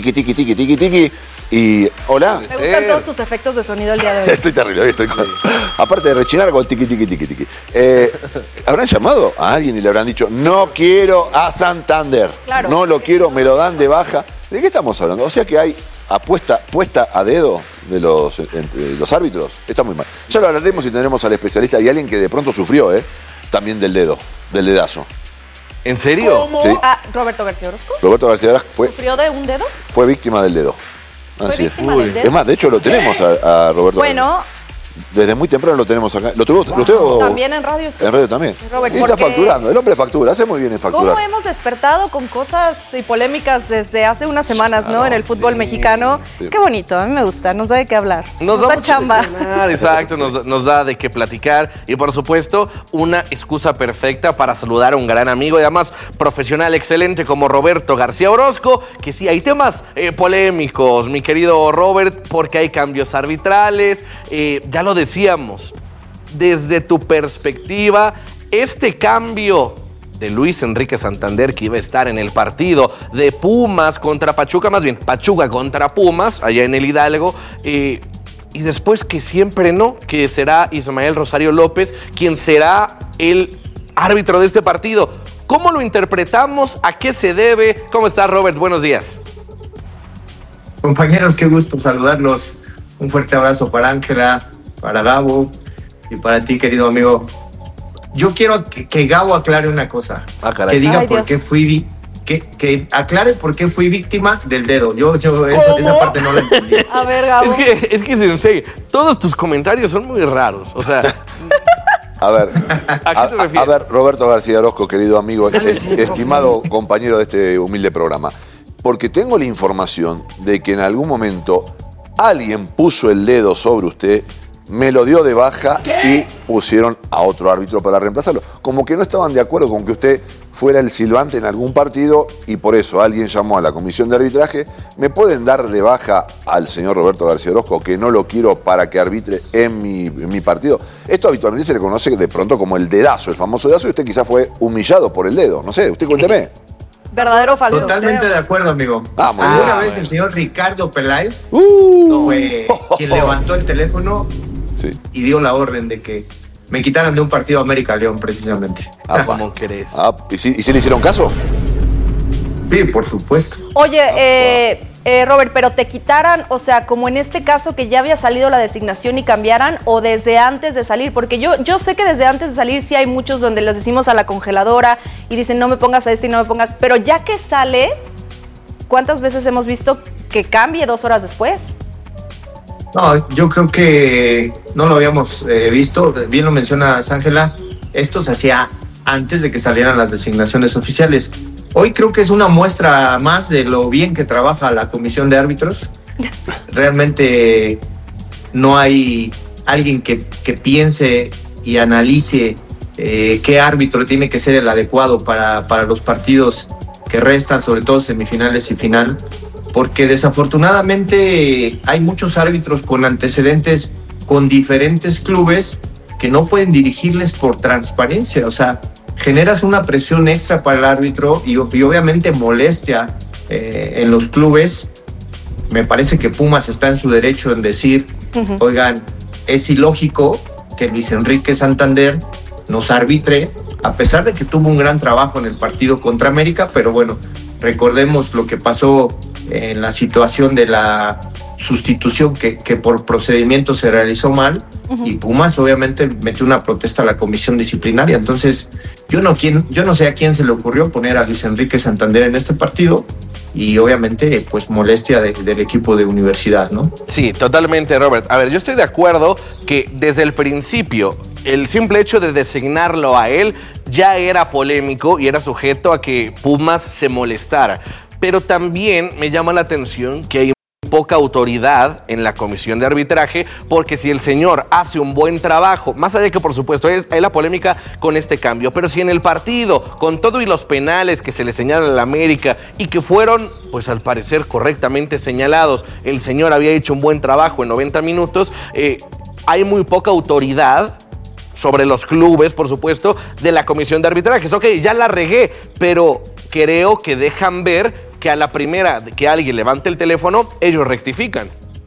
Y hola. Me gustan todos tus efectos de sonido el día de hoy. Estoy terrible, aparte de rechinar con tiqui. ¿Habrán llamado a alguien y le habrán dicho, no quiero a Santander? Claro. No lo quiero, me lo dan de baja. ¿De qué estamos hablando? O sea que hay puesta a dedo de los árbitros. Está muy mal. Ya lo hablaremos y tendremos al especialista y alguien que de pronto sufrió, también del dedazo. ¿En serio? ¿Cómo? Sí. ¿Roberto García Orozco? Roberto García Orozco ¿Sufrió de un dedo? Fue víctima del dedo. Así es. Del dedo. Es más, de hecho lo tenemos a Roberto. Bueno. Desde muy temprano lo tenemos acá. Lo tengo también en radio. En radio también. Robert, y está facturando. El hombre factura, hace muy bien en facturar. ¿Cómo hemos despertado con cosas y polémicas desde hace unas semanas, ¿no? En el fútbol mexicano. Sí. Qué bonito, a mí me gusta, nos da de qué hablar. Nos da chamba. Exacto, nos da de qué platicar. Y por supuesto, una excusa perfecta para saludar a un gran amigo y además profesional excelente como Roberto García Orozco. Que sí, hay temas polémicos, mi querido Robert, porque hay cambios arbitrales. Ya lo decíamos, desde tu perspectiva, este cambio de Luis Enrique Santander, que iba a estar en el partido de Pumas contra Pachuca, más bien Pachuca contra Pumas, allá en el Hidalgo, y después que siempre no, que será Ismael Rosario López quien será el árbitro de este partido. ¿Cómo lo interpretamos? ¿A qué se debe? ¿Cómo está, Robert? Buenos días. Compañeros, qué gusto saludarlos. Un fuerte abrazo para Ángela, para Gabo y para ti, querido amigo. Yo quiero que Gabo aclare una cosa. Que diga por qué fui que aclare por qué fui víctima del dedo. Yo esa parte no la entendí. A ver, Gabo. Es que Sensei, todos tus comentarios son muy raros. O sea, a ver, a ver, Roberto García Orozco, querido amigo, estimado compañero de este humilde programa, porque tengo la información de que en algún momento alguien puso el dedo sobre usted, me lo dio de baja y pusieron a otro árbitro para reemplazarlo. Como que no estaban de acuerdo con que usted fuera el silbante en algún partido y por eso alguien llamó a la comisión de arbitraje. ¿Me pueden dar de baja al señor Roberto García Orozco, que no lo quiero para que arbitre en mi partido? Esto habitualmente se le conoce de pronto como el dedazo, el famoso dedazo, y usted quizás fue humillado por el dedo. No sé, usted cuénteme. ¿Verdadero o falso? Totalmente de acuerdo, amigo. Alguna vez el señor Ricardo Peláez fue quien levantó el teléfono y dio la orden de que me quitaran de un partido América León, precisamente. ¿Cómo querés? ¿Y si le hicieron caso? Sí, por supuesto. Oye, Robert, pero te quitaran, o sea, como en este caso que ya había salido la designación y cambiaran, o desde antes de salir, porque yo sé que desde antes de salir sí hay muchos donde les decimos a la congeladora y dicen no me pongas a este y no me pongas, pero ya que sale, ¿cuántas veces hemos visto que cambie 2 horas después? No, yo creo que no lo habíamos visto, bien lo mencionas, Ángela, esto se hacía antes de que salieran las designaciones oficiales. Hoy creo que es una muestra más de lo bien que trabaja la comisión de árbitros. Realmente no hay alguien que piense y analice qué árbitro tiene que ser el adecuado para los partidos que restan, sobre todo semifinales y final, porque desafortunadamente hay muchos árbitros con antecedentes con diferentes clubes que no pueden dirigirles por transparencia. O sea, generas una presión extra para el árbitro y obviamente molestia en los clubes. Me parece que Pumas está en su derecho en decir, oigan, es ilógico que Luis Enrique Santander nos arbitre, a pesar de que tuvo un gran trabajo en el partido contra América, pero bueno, recordemos lo que pasó en la situación de la sustitución que por procedimiento se realizó mal, y Pumas obviamente metió una protesta a la comisión disciplinaria. Entonces yo no sé a quién se le ocurrió poner a Luis Enrique Santander en este partido, y obviamente pues molestia del equipo de Universidad, ¿no? Sí, totalmente, Robert. A ver, yo estoy de acuerdo que desde el principio el simple hecho de designarlo a él ya era polémico y era sujeto a que Pumas se molestara. Pero también me llama la atención que hay poca autoridad en la comisión de arbitraje, porque si el señor hace un buen trabajo, más allá de que por supuesto hay la polémica con este cambio, pero si en el partido, con todo y los penales que se le señalan a la América y que fueron, pues al parecer correctamente señalados, el señor había hecho un buen trabajo en 90 minutos, hay muy poca autoridad sobre los clubes, por supuesto, de la comisión de arbitrajes. Ok, ya la regué, pero creo que dejan ver que a la primera que alguien levante el teléfono, ellos rectifican.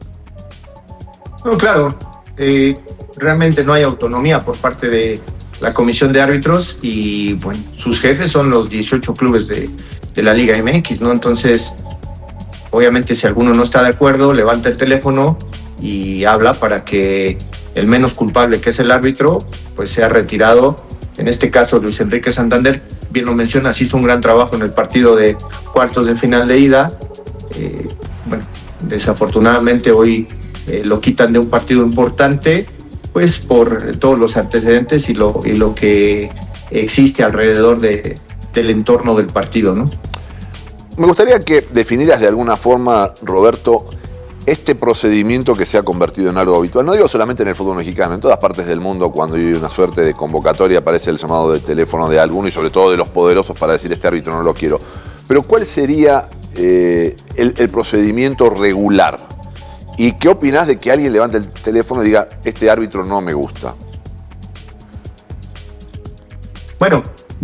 No, claro, realmente no hay autonomía por parte de la comisión de árbitros, y bueno, sus jefes son los 18 clubes de la Liga MX, ¿no? Entonces, obviamente si alguno no está de acuerdo, levanta el teléfono y habla para que el menos culpable, que es el árbitro, pues sea retirado. En este caso, Luis Enrique Santander, bien lo mencionas, hizo un gran trabajo en el partido de cuartos de final de ida. Bueno, desafortunadamente hoy lo quitan de un partido importante, pues por todos los antecedentes y lo que existe alrededor del entorno del partido, ¿no? Me gustaría que definieras de alguna forma, Roberto, este procedimiento que se ha convertido en algo habitual. No digo solamente en el fútbol mexicano, en todas partes del mundo, cuando hay una suerte de convocatoria, aparece el llamado de teléfono de alguno, y sobre todo de los poderosos, para decir este árbitro no lo quiero. Pero ¿cuál sería el procedimiento regular? ¿Y qué opinás de que alguien levante el teléfono y diga, este árbitro no me gusta? Bueno,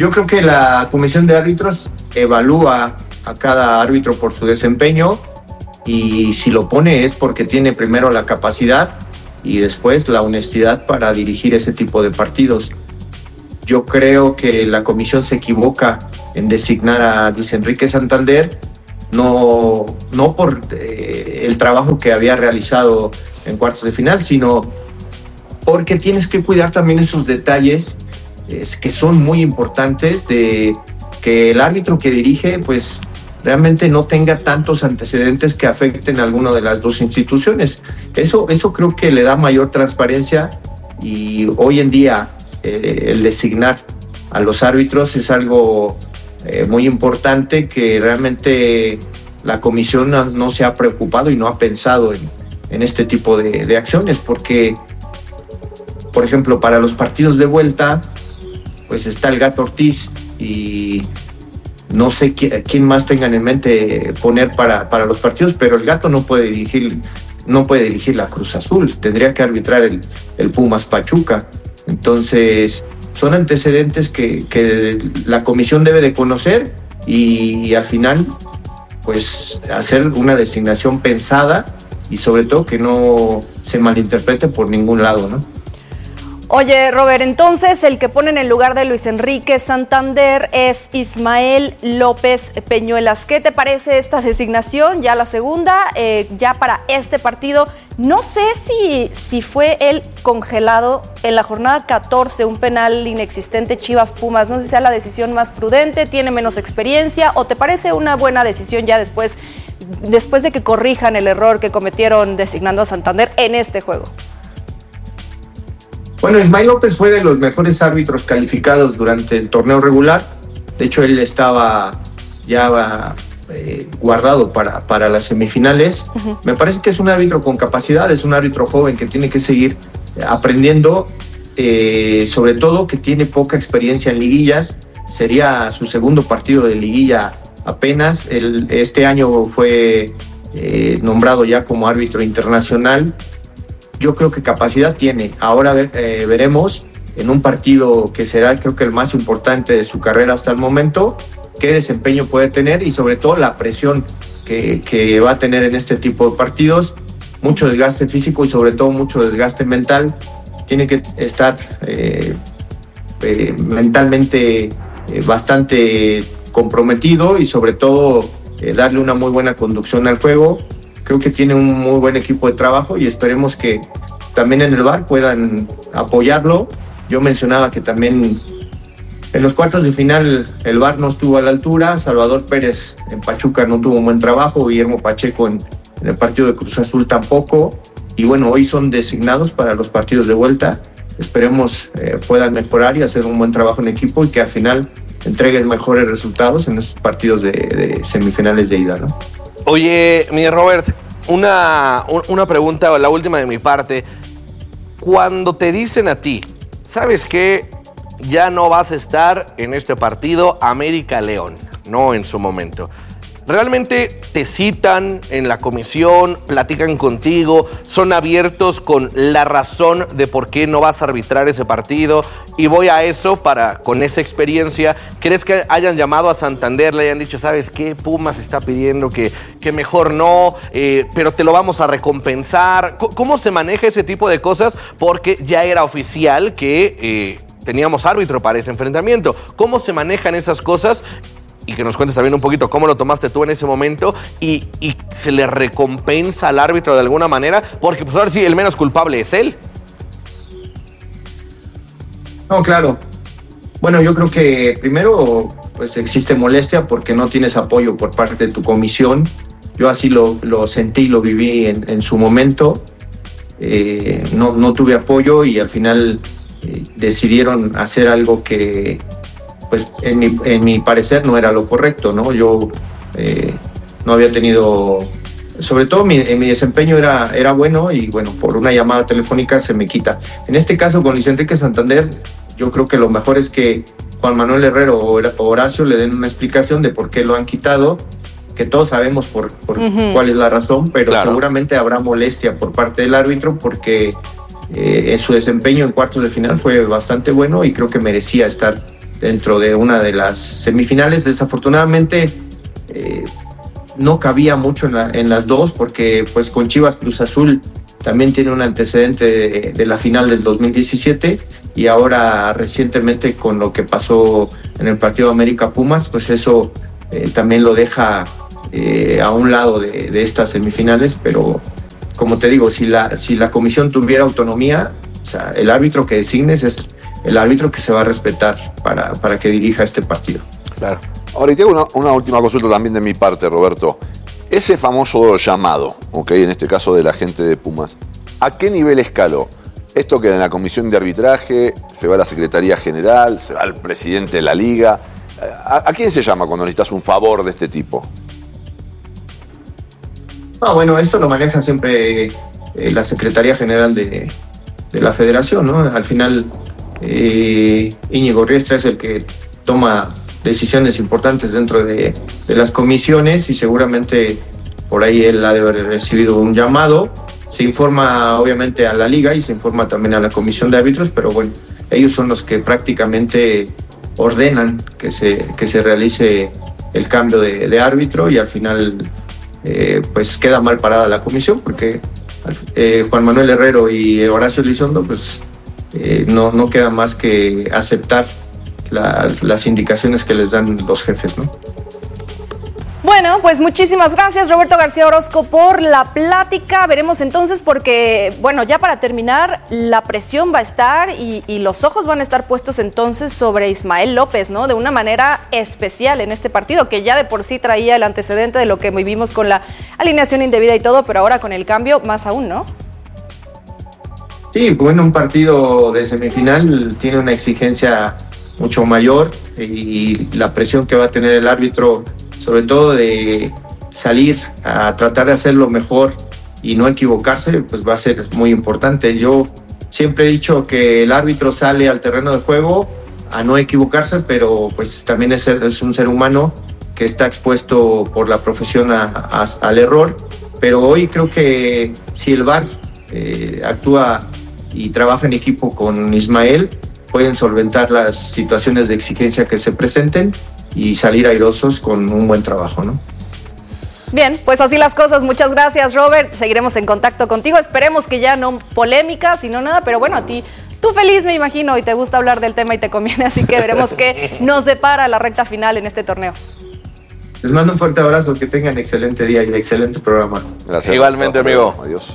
yo creo que la comisión de árbitros evalúa a cada árbitro por su desempeño y si lo pone es porque tiene primero la capacidad y después la honestidad para dirigir ese tipo de partidos. Yo creo que la comisión se equivoca en designar a Luis Enrique Santander, no por el trabajo que había realizado en cuartos de final, sino porque tienes que cuidar también esos detalles que son muy importantes, de que el árbitro que dirige pues realmente no tenga tantos antecedentes que afecten a alguna de las dos instituciones. Eso creo que le da mayor transparencia y hoy en día el designar a los árbitros es algo muy importante que realmente la comisión no se ha preocupado y no ha pensado en este tipo de acciones, porque, por ejemplo, para los partidos de vuelta, pues está el Gato Ortiz y no sé quién más tengan en mente poner para los partidos, pero el Gato no puede dirigir la Cruz Azul, tendría que arbitrar el Pumas Pachuca. Entonces, son antecedentes que la comisión debe de conocer y al final, pues, hacer una designación pensada y sobre todo que no se malinterprete por ningún lado, ¿no? Oye, Robert, entonces el que ponen en lugar de Luis Enrique Santander es Ismael López Peñuelas. ¿Qué te parece esta designación? Ya la segunda, ya para este partido. No sé si fue el congelado en la jornada 14, un penal inexistente Chivas Pumas. No sé si sea la decisión más prudente, tiene menos experiencia, o te parece una buena decisión ya después de que corrijan el error que cometieron designando a Santander en este juego. Bueno, Ismael López fue de los mejores árbitros calificados durante el torneo regular. De hecho, él estaba ya guardado para las semifinales. Uh-huh. Me parece que es un árbitro con capacidad, es un árbitro joven que tiene que seguir aprendiendo, sobre todo que tiene poca experiencia en liguillas. Sería su segundo partido de liguilla apenas. Este año fue nombrado ya como árbitro internacional. Yo creo que capacidad tiene. Ahora veremos en un partido que será, creo que el más importante de su carrera hasta el momento, qué desempeño puede tener y sobre todo la presión que va a tener en este tipo de partidos. Mucho desgaste físico y sobre todo mucho desgaste mental. Tiene que estar mentalmente bastante comprometido y sobre todo darle una muy buena conducción al juego. Creo que tiene un muy buen equipo de trabajo y esperemos que también en el VAR puedan apoyarlo. Yo mencionaba que también en los cuartos de final el VAR no estuvo a la altura. Salvador Pérez en Pachuca no tuvo un buen trabajo. Guillermo Pacheco en el partido de Cruz Azul tampoco. Y bueno, hoy son designados para los partidos de vuelta. Esperemos puedan mejorar y hacer un buen trabajo en equipo y que al final entreguen mejores resultados en esos partidos de semifinales de ida, ¿no? Oye, mi Robert, una pregunta, la última de mi parte. Cuando te dicen a ti, ¿sabes qué? Ya no vas a estar en este partido América-León, no en su momento. ¿Realmente te citan en la comisión, platican contigo, son abiertos con la razón de por qué no vas a arbitrar ese partido? Y voy a eso con esa experiencia, ¿crees que hayan llamado a Santander, le hayan dicho, ¿sabes qué? Pumas está pidiendo que mejor no, pero te lo vamos a recompensar? ¿Cómo se maneja ese tipo de cosas? Porque ya era oficial que teníamos árbitro para ese enfrentamiento. ¿Cómo se manejan esas cosas? Y que nos cuentes también un poquito cómo lo tomaste tú en ese momento y se le recompensa al árbitro de alguna manera, porque pues ahora sí, el menos culpable es él. No, claro. Bueno, yo creo que primero pues existe molestia porque no tienes apoyo por parte de tu comisión. Yo así lo sentí y lo viví en su momento. No tuve apoyo y al final decidieron hacer algo que pues en mi parecer no era lo correcto, ¿no? Yo no había tenido, sobre todo mi desempeño era bueno y bueno, por una llamada telefónica se me quita. En este caso con Luis Enrique Santander, yo creo que lo mejor es que Juan Manuel Herrero o Horacio le den una explicación de por qué lo han quitado, que todos sabemos por cuál es la razón, pero claro, seguramente habrá molestia por parte del árbitro porque en su desempeño en cuartos de final fue bastante bueno y creo que merecía estar dentro de una de las semifinales. Desafortunadamente no cabía mucho en las dos, porque pues con Chivas Cruz Azul también tiene un antecedente de la final del 2017, y ahora recientemente con lo que pasó en el partido América Pumas, pues eso también lo deja a un lado de estas semifinales. Pero como te digo, si la comisión tuviera autonomía, o sea, el árbitro que designes es el árbitro que se va a respetar para que dirija este partido. Claro. Ahora, y tengo una última consulta también de mi parte, Roberto. Ese famoso llamado, en este caso de la gente de Pumas, ¿a qué nivel escaló? Esto queda en la comisión de arbitraje, se va a la Secretaría General, se va al presidente de la Liga. ¿A quién se llama cuando necesitas un favor de este tipo? Bueno, esto lo maneja siempre la Secretaría General de la Federación, ¿no? Al final, Íñigo Riestra es el que toma decisiones importantes dentro de las comisiones, y seguramente por ahí él ha de haber recibido un llamado. Se informa obviamente a la Liga y se informa también a la comisión de árbitros, pero bueno, ellos son los que prácticamente ordenan que se realice el cambio de árbitro, y al final pues queda mal parada la comisión, porque Juan Manuel Herrero y Horacio Elizondo pues no queda más que aceptar las indicaciones que les dan los jefes, ¿no? Bueno, pues muchísimas gracias, Roberto García Orozco, por la plática. Veremos entonces, porque, bueno, ya para terminar, la presión va a estar y los ojos van a estar puestos entonces sobre Ismael López, ¿no? De una manera especial en este partido, que ya de por sí traía el antecedente de lo que vivimos con la alineación indebida y todo, pero ahora con el cambio más aún, ¿no? Sí, bueno, un partido de semifinal tiene una exigencia mucho mayor, y la presión que va a tener el árbitro, sobre todo de salir a tratar de hacerlo mejor y no equivocarse, pues va a ser muy importante. Yo siempre he dicho que el árbitro sale al terreno de juego a no equivocarse, pero pues también es un ser humano que está expuesto por la profesión al error. Pero hoy creo que si el VAR actúa y trabaja en equipo con Ismael, pueden solventar las situaciones de exigencia que se presenten y salir airosos con un buen trabajo, ¿no? Bien, pues así las cosas. Muchas gracias, Robert. Seguiremos en contacto contigo. Esperemos que ya no polémica, sino nada, pero bueno, a ti, tú feliz, me imagino, y te gusta hablar del tema y te conviene, así que veremos qué nos depara la recta final en este torneo. Les mando un fuerte abrazo, que tengan excelente día y excelente programa. Gracias. Igualmente, amigo. Adiós.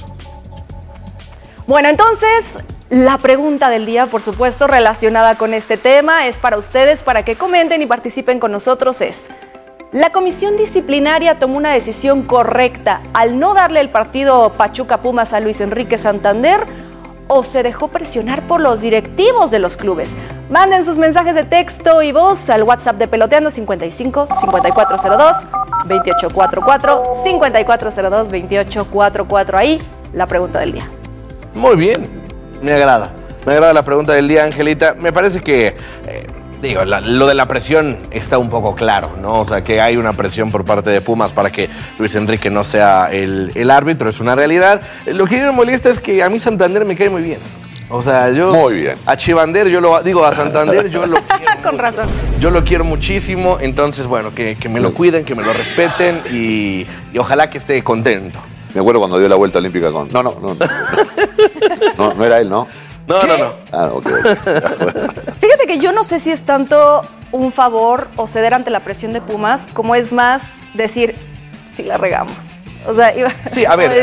Bueno, entonces, la pregunta del día, por supuesto, relacionada con este tema, es para ustedes, para que comenten y participen con nosotros, es: ¿la comisión disciplinaria tomó una decisión correcta al no darle el partido Pachuca-Pumas a Luis Enrique Santander, o se dejó presionar por los directivos de los clubes? Manden sus mensajes de texto y voz al WhatsApp de Peloteando 55 5402 2844 5402 2844. Ahí la pregunta del día. Muy bien, me agrada la pregunta del día, Angelita. Me parece que, lo de la presión está un poco claro, ¿no? O sea, que hay una presión por parte de Pumas para que Luis Enrique no sea el árbitro, es una realidad. Lo que me molesta es que a mí Santander me cae muy bien. O sea, yo... Muy bien. A Chivander, a Santander, yo lo quiero. Con razón. Yo lo quiero muchísimo, entonces, bueno, que me lo cuiden, que me lo respeten y ojalá que esté contento. Me acuerdo cuando dio la vuelta olímpica con... No era él, ¿no? No. Ah, ok. Fíjate que yo no sé si es tanto un favor o ceder ante la presión de Pumas, como es más decir, si la regamos. O sea, sí, a ver,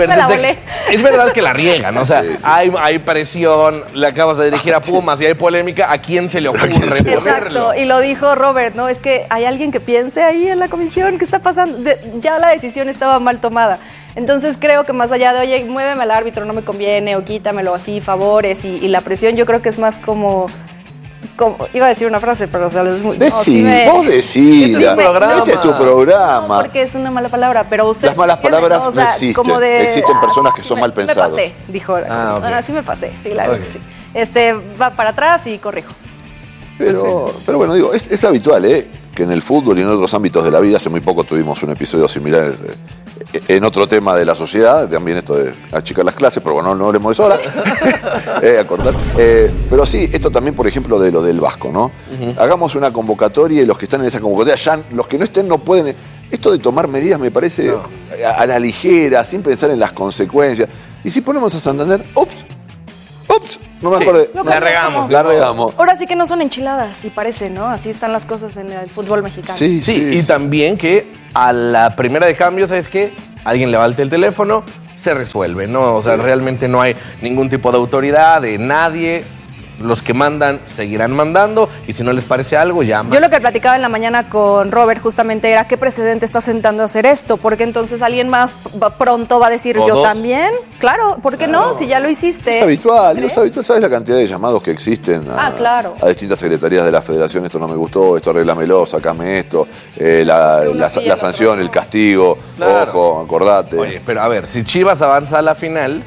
es verdad que la riegan, o sea, sí. Hay presión, le acabas de dirigir a Pumas y hay polémica, ¿a quién se le ocurre ponerlo? Exacto, y lo dijo Robert, ¿no? Es que hay alguien que piense ahí en la comisión, ¿qué está pasando? Ya la decisión estaba mal tomada. Entonces creo que más allá de, oye, muéveme al árbitro, no me conviene, o quítamelo así, favores, y la presión yo creo que es más como iba a decir una frase, pero o sea, es muy... vos decís, este es tu programa. No, porque es una mala palabra, pero usted... Las malas palabras no existen, existen personas que son mal pensadas. Me pasé, dijo. Okay. Así me pasé, sí, la verdad que sí. Va para atrás y corrijo. Pero bueno, es habitual, que en el fútbol y en otros ámbitos de la vida, hace muy poco tuvimos un episodio similar en otro tema de la sociedad, también esto de achicar las clases, pero bueno, no hablemos de eso ahora, acordar. Pero sí, esto también, por ejemplo, de lo del Vasco, ¿no? Hagamos una convocatoria y los que están en esa convocatoria, ya los que no estén no pueden. Esto de tomar medidas me parece a la ligera, sin pensar en las consecuencias. Y si ponemos a Santander, ups, no me acuerdo. La regamos. Ahora sí que no son enchiladas, sí parece, ¿no? Así están las cosas en el fútbol mexicano. Sí, y también que a la primera de cambio, ¿sabes qué? Alguien levanta el teléfono, se resuelve, ¿no? O sea, realmente no hay ningún tipo de autoridad de nadie. Los que mandan seguirán mandando y si no les parece algo, llaman. Yo lo que platicaba en la mañana con Robert justamente era qué precedente está sentando a hacer esto, porque entonces alguien más pronto va a decir yo también. Claro, ¿por qué no? Si ya lo hiciste. Es habitual, es habitual. ¿Sabes la cantidad de llamados que existen claro. a distintas secretarías de la federación? Esto no me gustó, esto arréglamelo, sacame esto, la sanción, el castigo, ojo, acordate. Oye, pero a ver, si Chivas avanza a la final,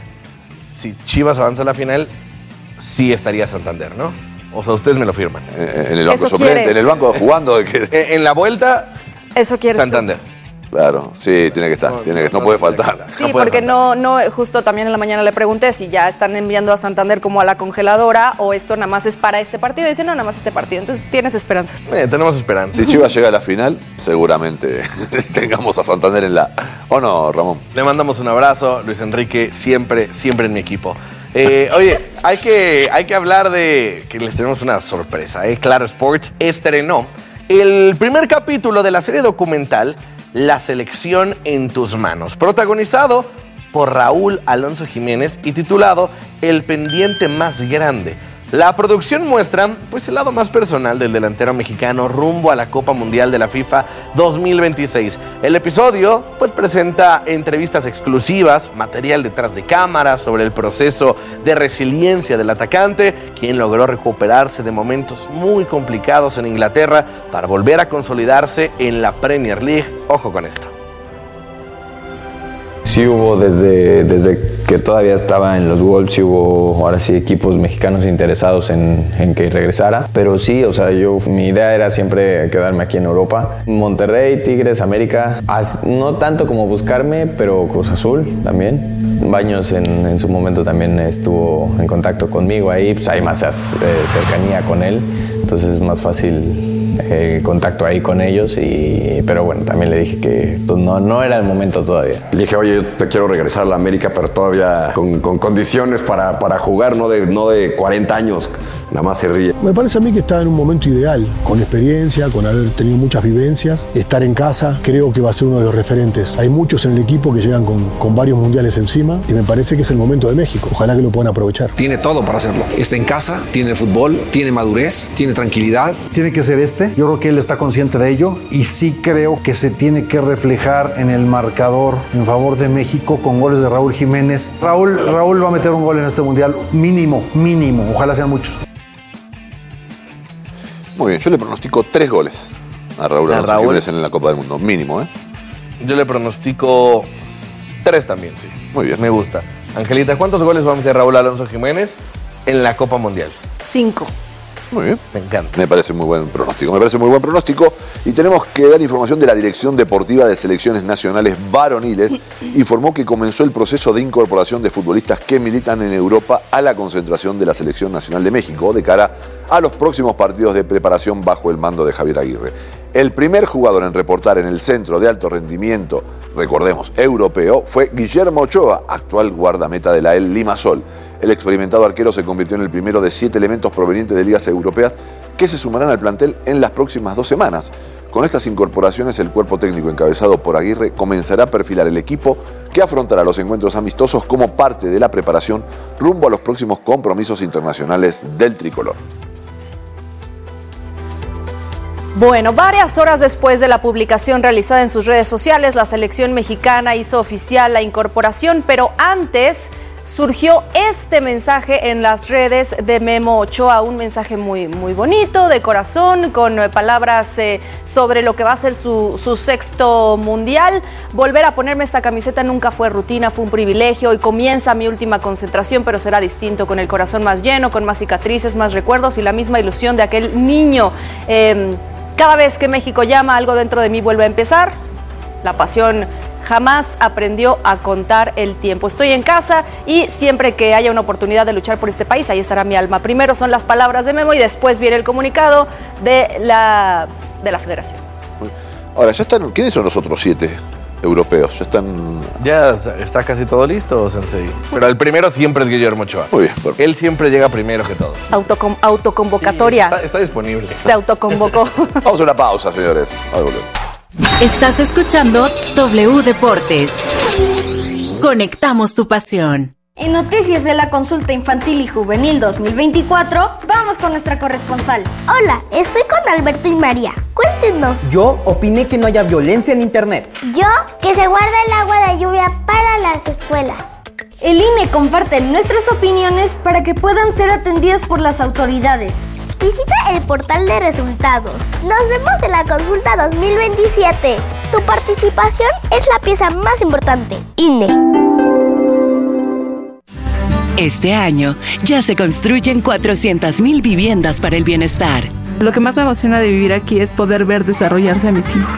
sí estaría Santander, ¿no? O sea, ustedes me lo firman. En el banco suplente, en el banco jugando. En la vuelta, eso quieres Santander. Claro, sí, tiene que estar, no puede faltar. Sí, porque no, justo también en la mañana le pregunté si ya están enviando a Santander como a la congeladora o esto nada más es para este partido. Y dice, no, nada más este partido. Entonces, tienes esperanzas. Tenemos esperanzas. Si Chivas llega a la final, seguramente tengamos a Santander en la... ¿O no, Ramón? Le mandamos un abrazo, Luis Enrique, siempre en mi equipo. Oye, hay que hablar de que les tenemos una sorpresa. Claro Sports estrenó el primer capítulo de la serie documental La Selección en tus manos, protagonizado por Raúl Alonso Jiménez y titulado El pendiente más grande. La producción muestra pues el lado más personal del delantero mexicano rumbo a la Copa Mundial de la FIFA 2026. El episodio pues presenta entrevistas exclusivas, material detrás de cámara sobre el proceso de resiliencia del atacante, quien logró recuperarse de momentos muy complicados en Inglaterra para volver a consolidarse en la Premier League. Ojo con esto. Sí hubo desde que todavía estaba en los Wolves, sí hubo ahora sí equipos mexicanos interesados en que regresara, pero sí, o sea, mi idea era siempre quedarme aquí en Europa. Monterrey, Tigres, América, no tanto como buscarme, pero Cruz Azul también. Baños en su momento también estuvo en contacto conmigo ahí, pues hay más cercanía con él, entonces es más fácil el contacto ahí con ellos, pero bueno, también le dije que no era el momento todavía. Le dije, oye, yo te quiero regresar a la América, pero todavía con condiciones para jugar, no de 40 años. Nada más se ríe. Me parece a mí que está en un momento ideal, con experiencia, con haber tenido muchas vivencias, estar en casa, creo que va a ser uno de los referentes. Hay muchos en el equipo que llegan con varios mundiales encima y me parece que es el momento de México. Ojalá que lo puedan aprovechar. Tiene todo para hacerlo. Está en casa, tiene fútbol, tiene madurez, tiene tranquilidad. Tiene que ser yo creo que él está consciente de ello y sí creo que se tiene que reflejar en el marcador en favor de México con goles de Raúl Jiménez. Raúl va a meter un gol en este mundial, mínimo, ojalá sean muchos. Muy bien, yo le pronostico 3 goles a Raúl Alonso Jiménez en la Copa del Mundo, mínimo, ¿eh? Yo le pronostico 3 también, sí. Muy bien. Me gusta. Angelita, ¿cuántos goles va a meter Raúl Alonso Jiménez en la Copa Mundial? 5. Muy bien. Me encanta. Me parece muy buen pronóstico. Y tenemos que dar información de la Dirección Deportiva de Selecciones Nacionales Varoniles. Informó que comenzó el proceso de incorporación de futbolistas que militan en Europa a la concentración de la Selección Nacional de México de cara a los próximos partidos de preparación bajo el mando de Javier Aguirre. El primer jugador en reportar en el centro de alto rendimiento, recordemos, europeo, fue Guillermo Ochoa, actual guardameta de la Limassol. El experimentado arquero se convirtió en el primero de 7 elementos provenientes de ligas europeas que se sumarán al plantel en las próximas 2 semanas. Con estas incorporaciones, el cuerpo técnico encabezado por Aguirre comenzará a perfilar el equipo que afrontará los encuentros amistosos como parte de la preparación rumbo a los próximos compromisos internacionales del tricolor. Bueno, varias horas después de la publicación realizada en sus redes sociales, la selección mexicana hizo oficial la incorporación, pero antes surgió este mensaje en las redes de Memo Ochoa, un mensaje muy bonito, de corazón, con palabras sobre lo que va a ser su 6º mundial. Volver a ponerme esta camiseta nunca fue rutina, fue un privilegio. Hoy comienza mi última concentración, pero será distinto, con el corazón más lleno, con más cicatrices, más recuerdos y la misma ilusión de aquel niño. Cada vez que México llama, algo dentro de mí vuelve a empezar. La pasión jamás aprendió a contar el tiempo. Estoy en casa y siempre que haya una oportunidad de luchar por este país, ahí estará mi alma. Primero son las palabras de Memo y después viene el comunicado de la federación. Ahora, ya están. ¿Quiénes son los otros 7 europeos? Ya está casi todo listo, Sensei. Pero el primero siempre es Guillermo Ochoa. Muy bien, perfecto. Él siempre llega primero que todos. Autoconvocatoria. Está disponible. Se autoconvocó. Vamos a una pausa, señores. Ahora volvemos. Estás escuchando W Deportes. Conectamos tu pasión. En noticias de la consulta infantil y juvenil 2024, vamos con nuestra corresponsal. Hola, estoy con Alberto y María. Cuéntenos. Yo opiné que no haya violencia en internet. Yo, que se guarde el agua de lluvia para las escuelas. El INE comparte nuestras opiniones para que puedan ser atendidas por las autoridades. Visita el portal de resultados. Nos vemos en la consulta 2027. Tu participación es la pieza más importante. INE. Este año ya se construyen 400,000 viviendas para el bienestar. Lo que más me emociona de vivir aquí es poder ver desarrollarse a mis hijos.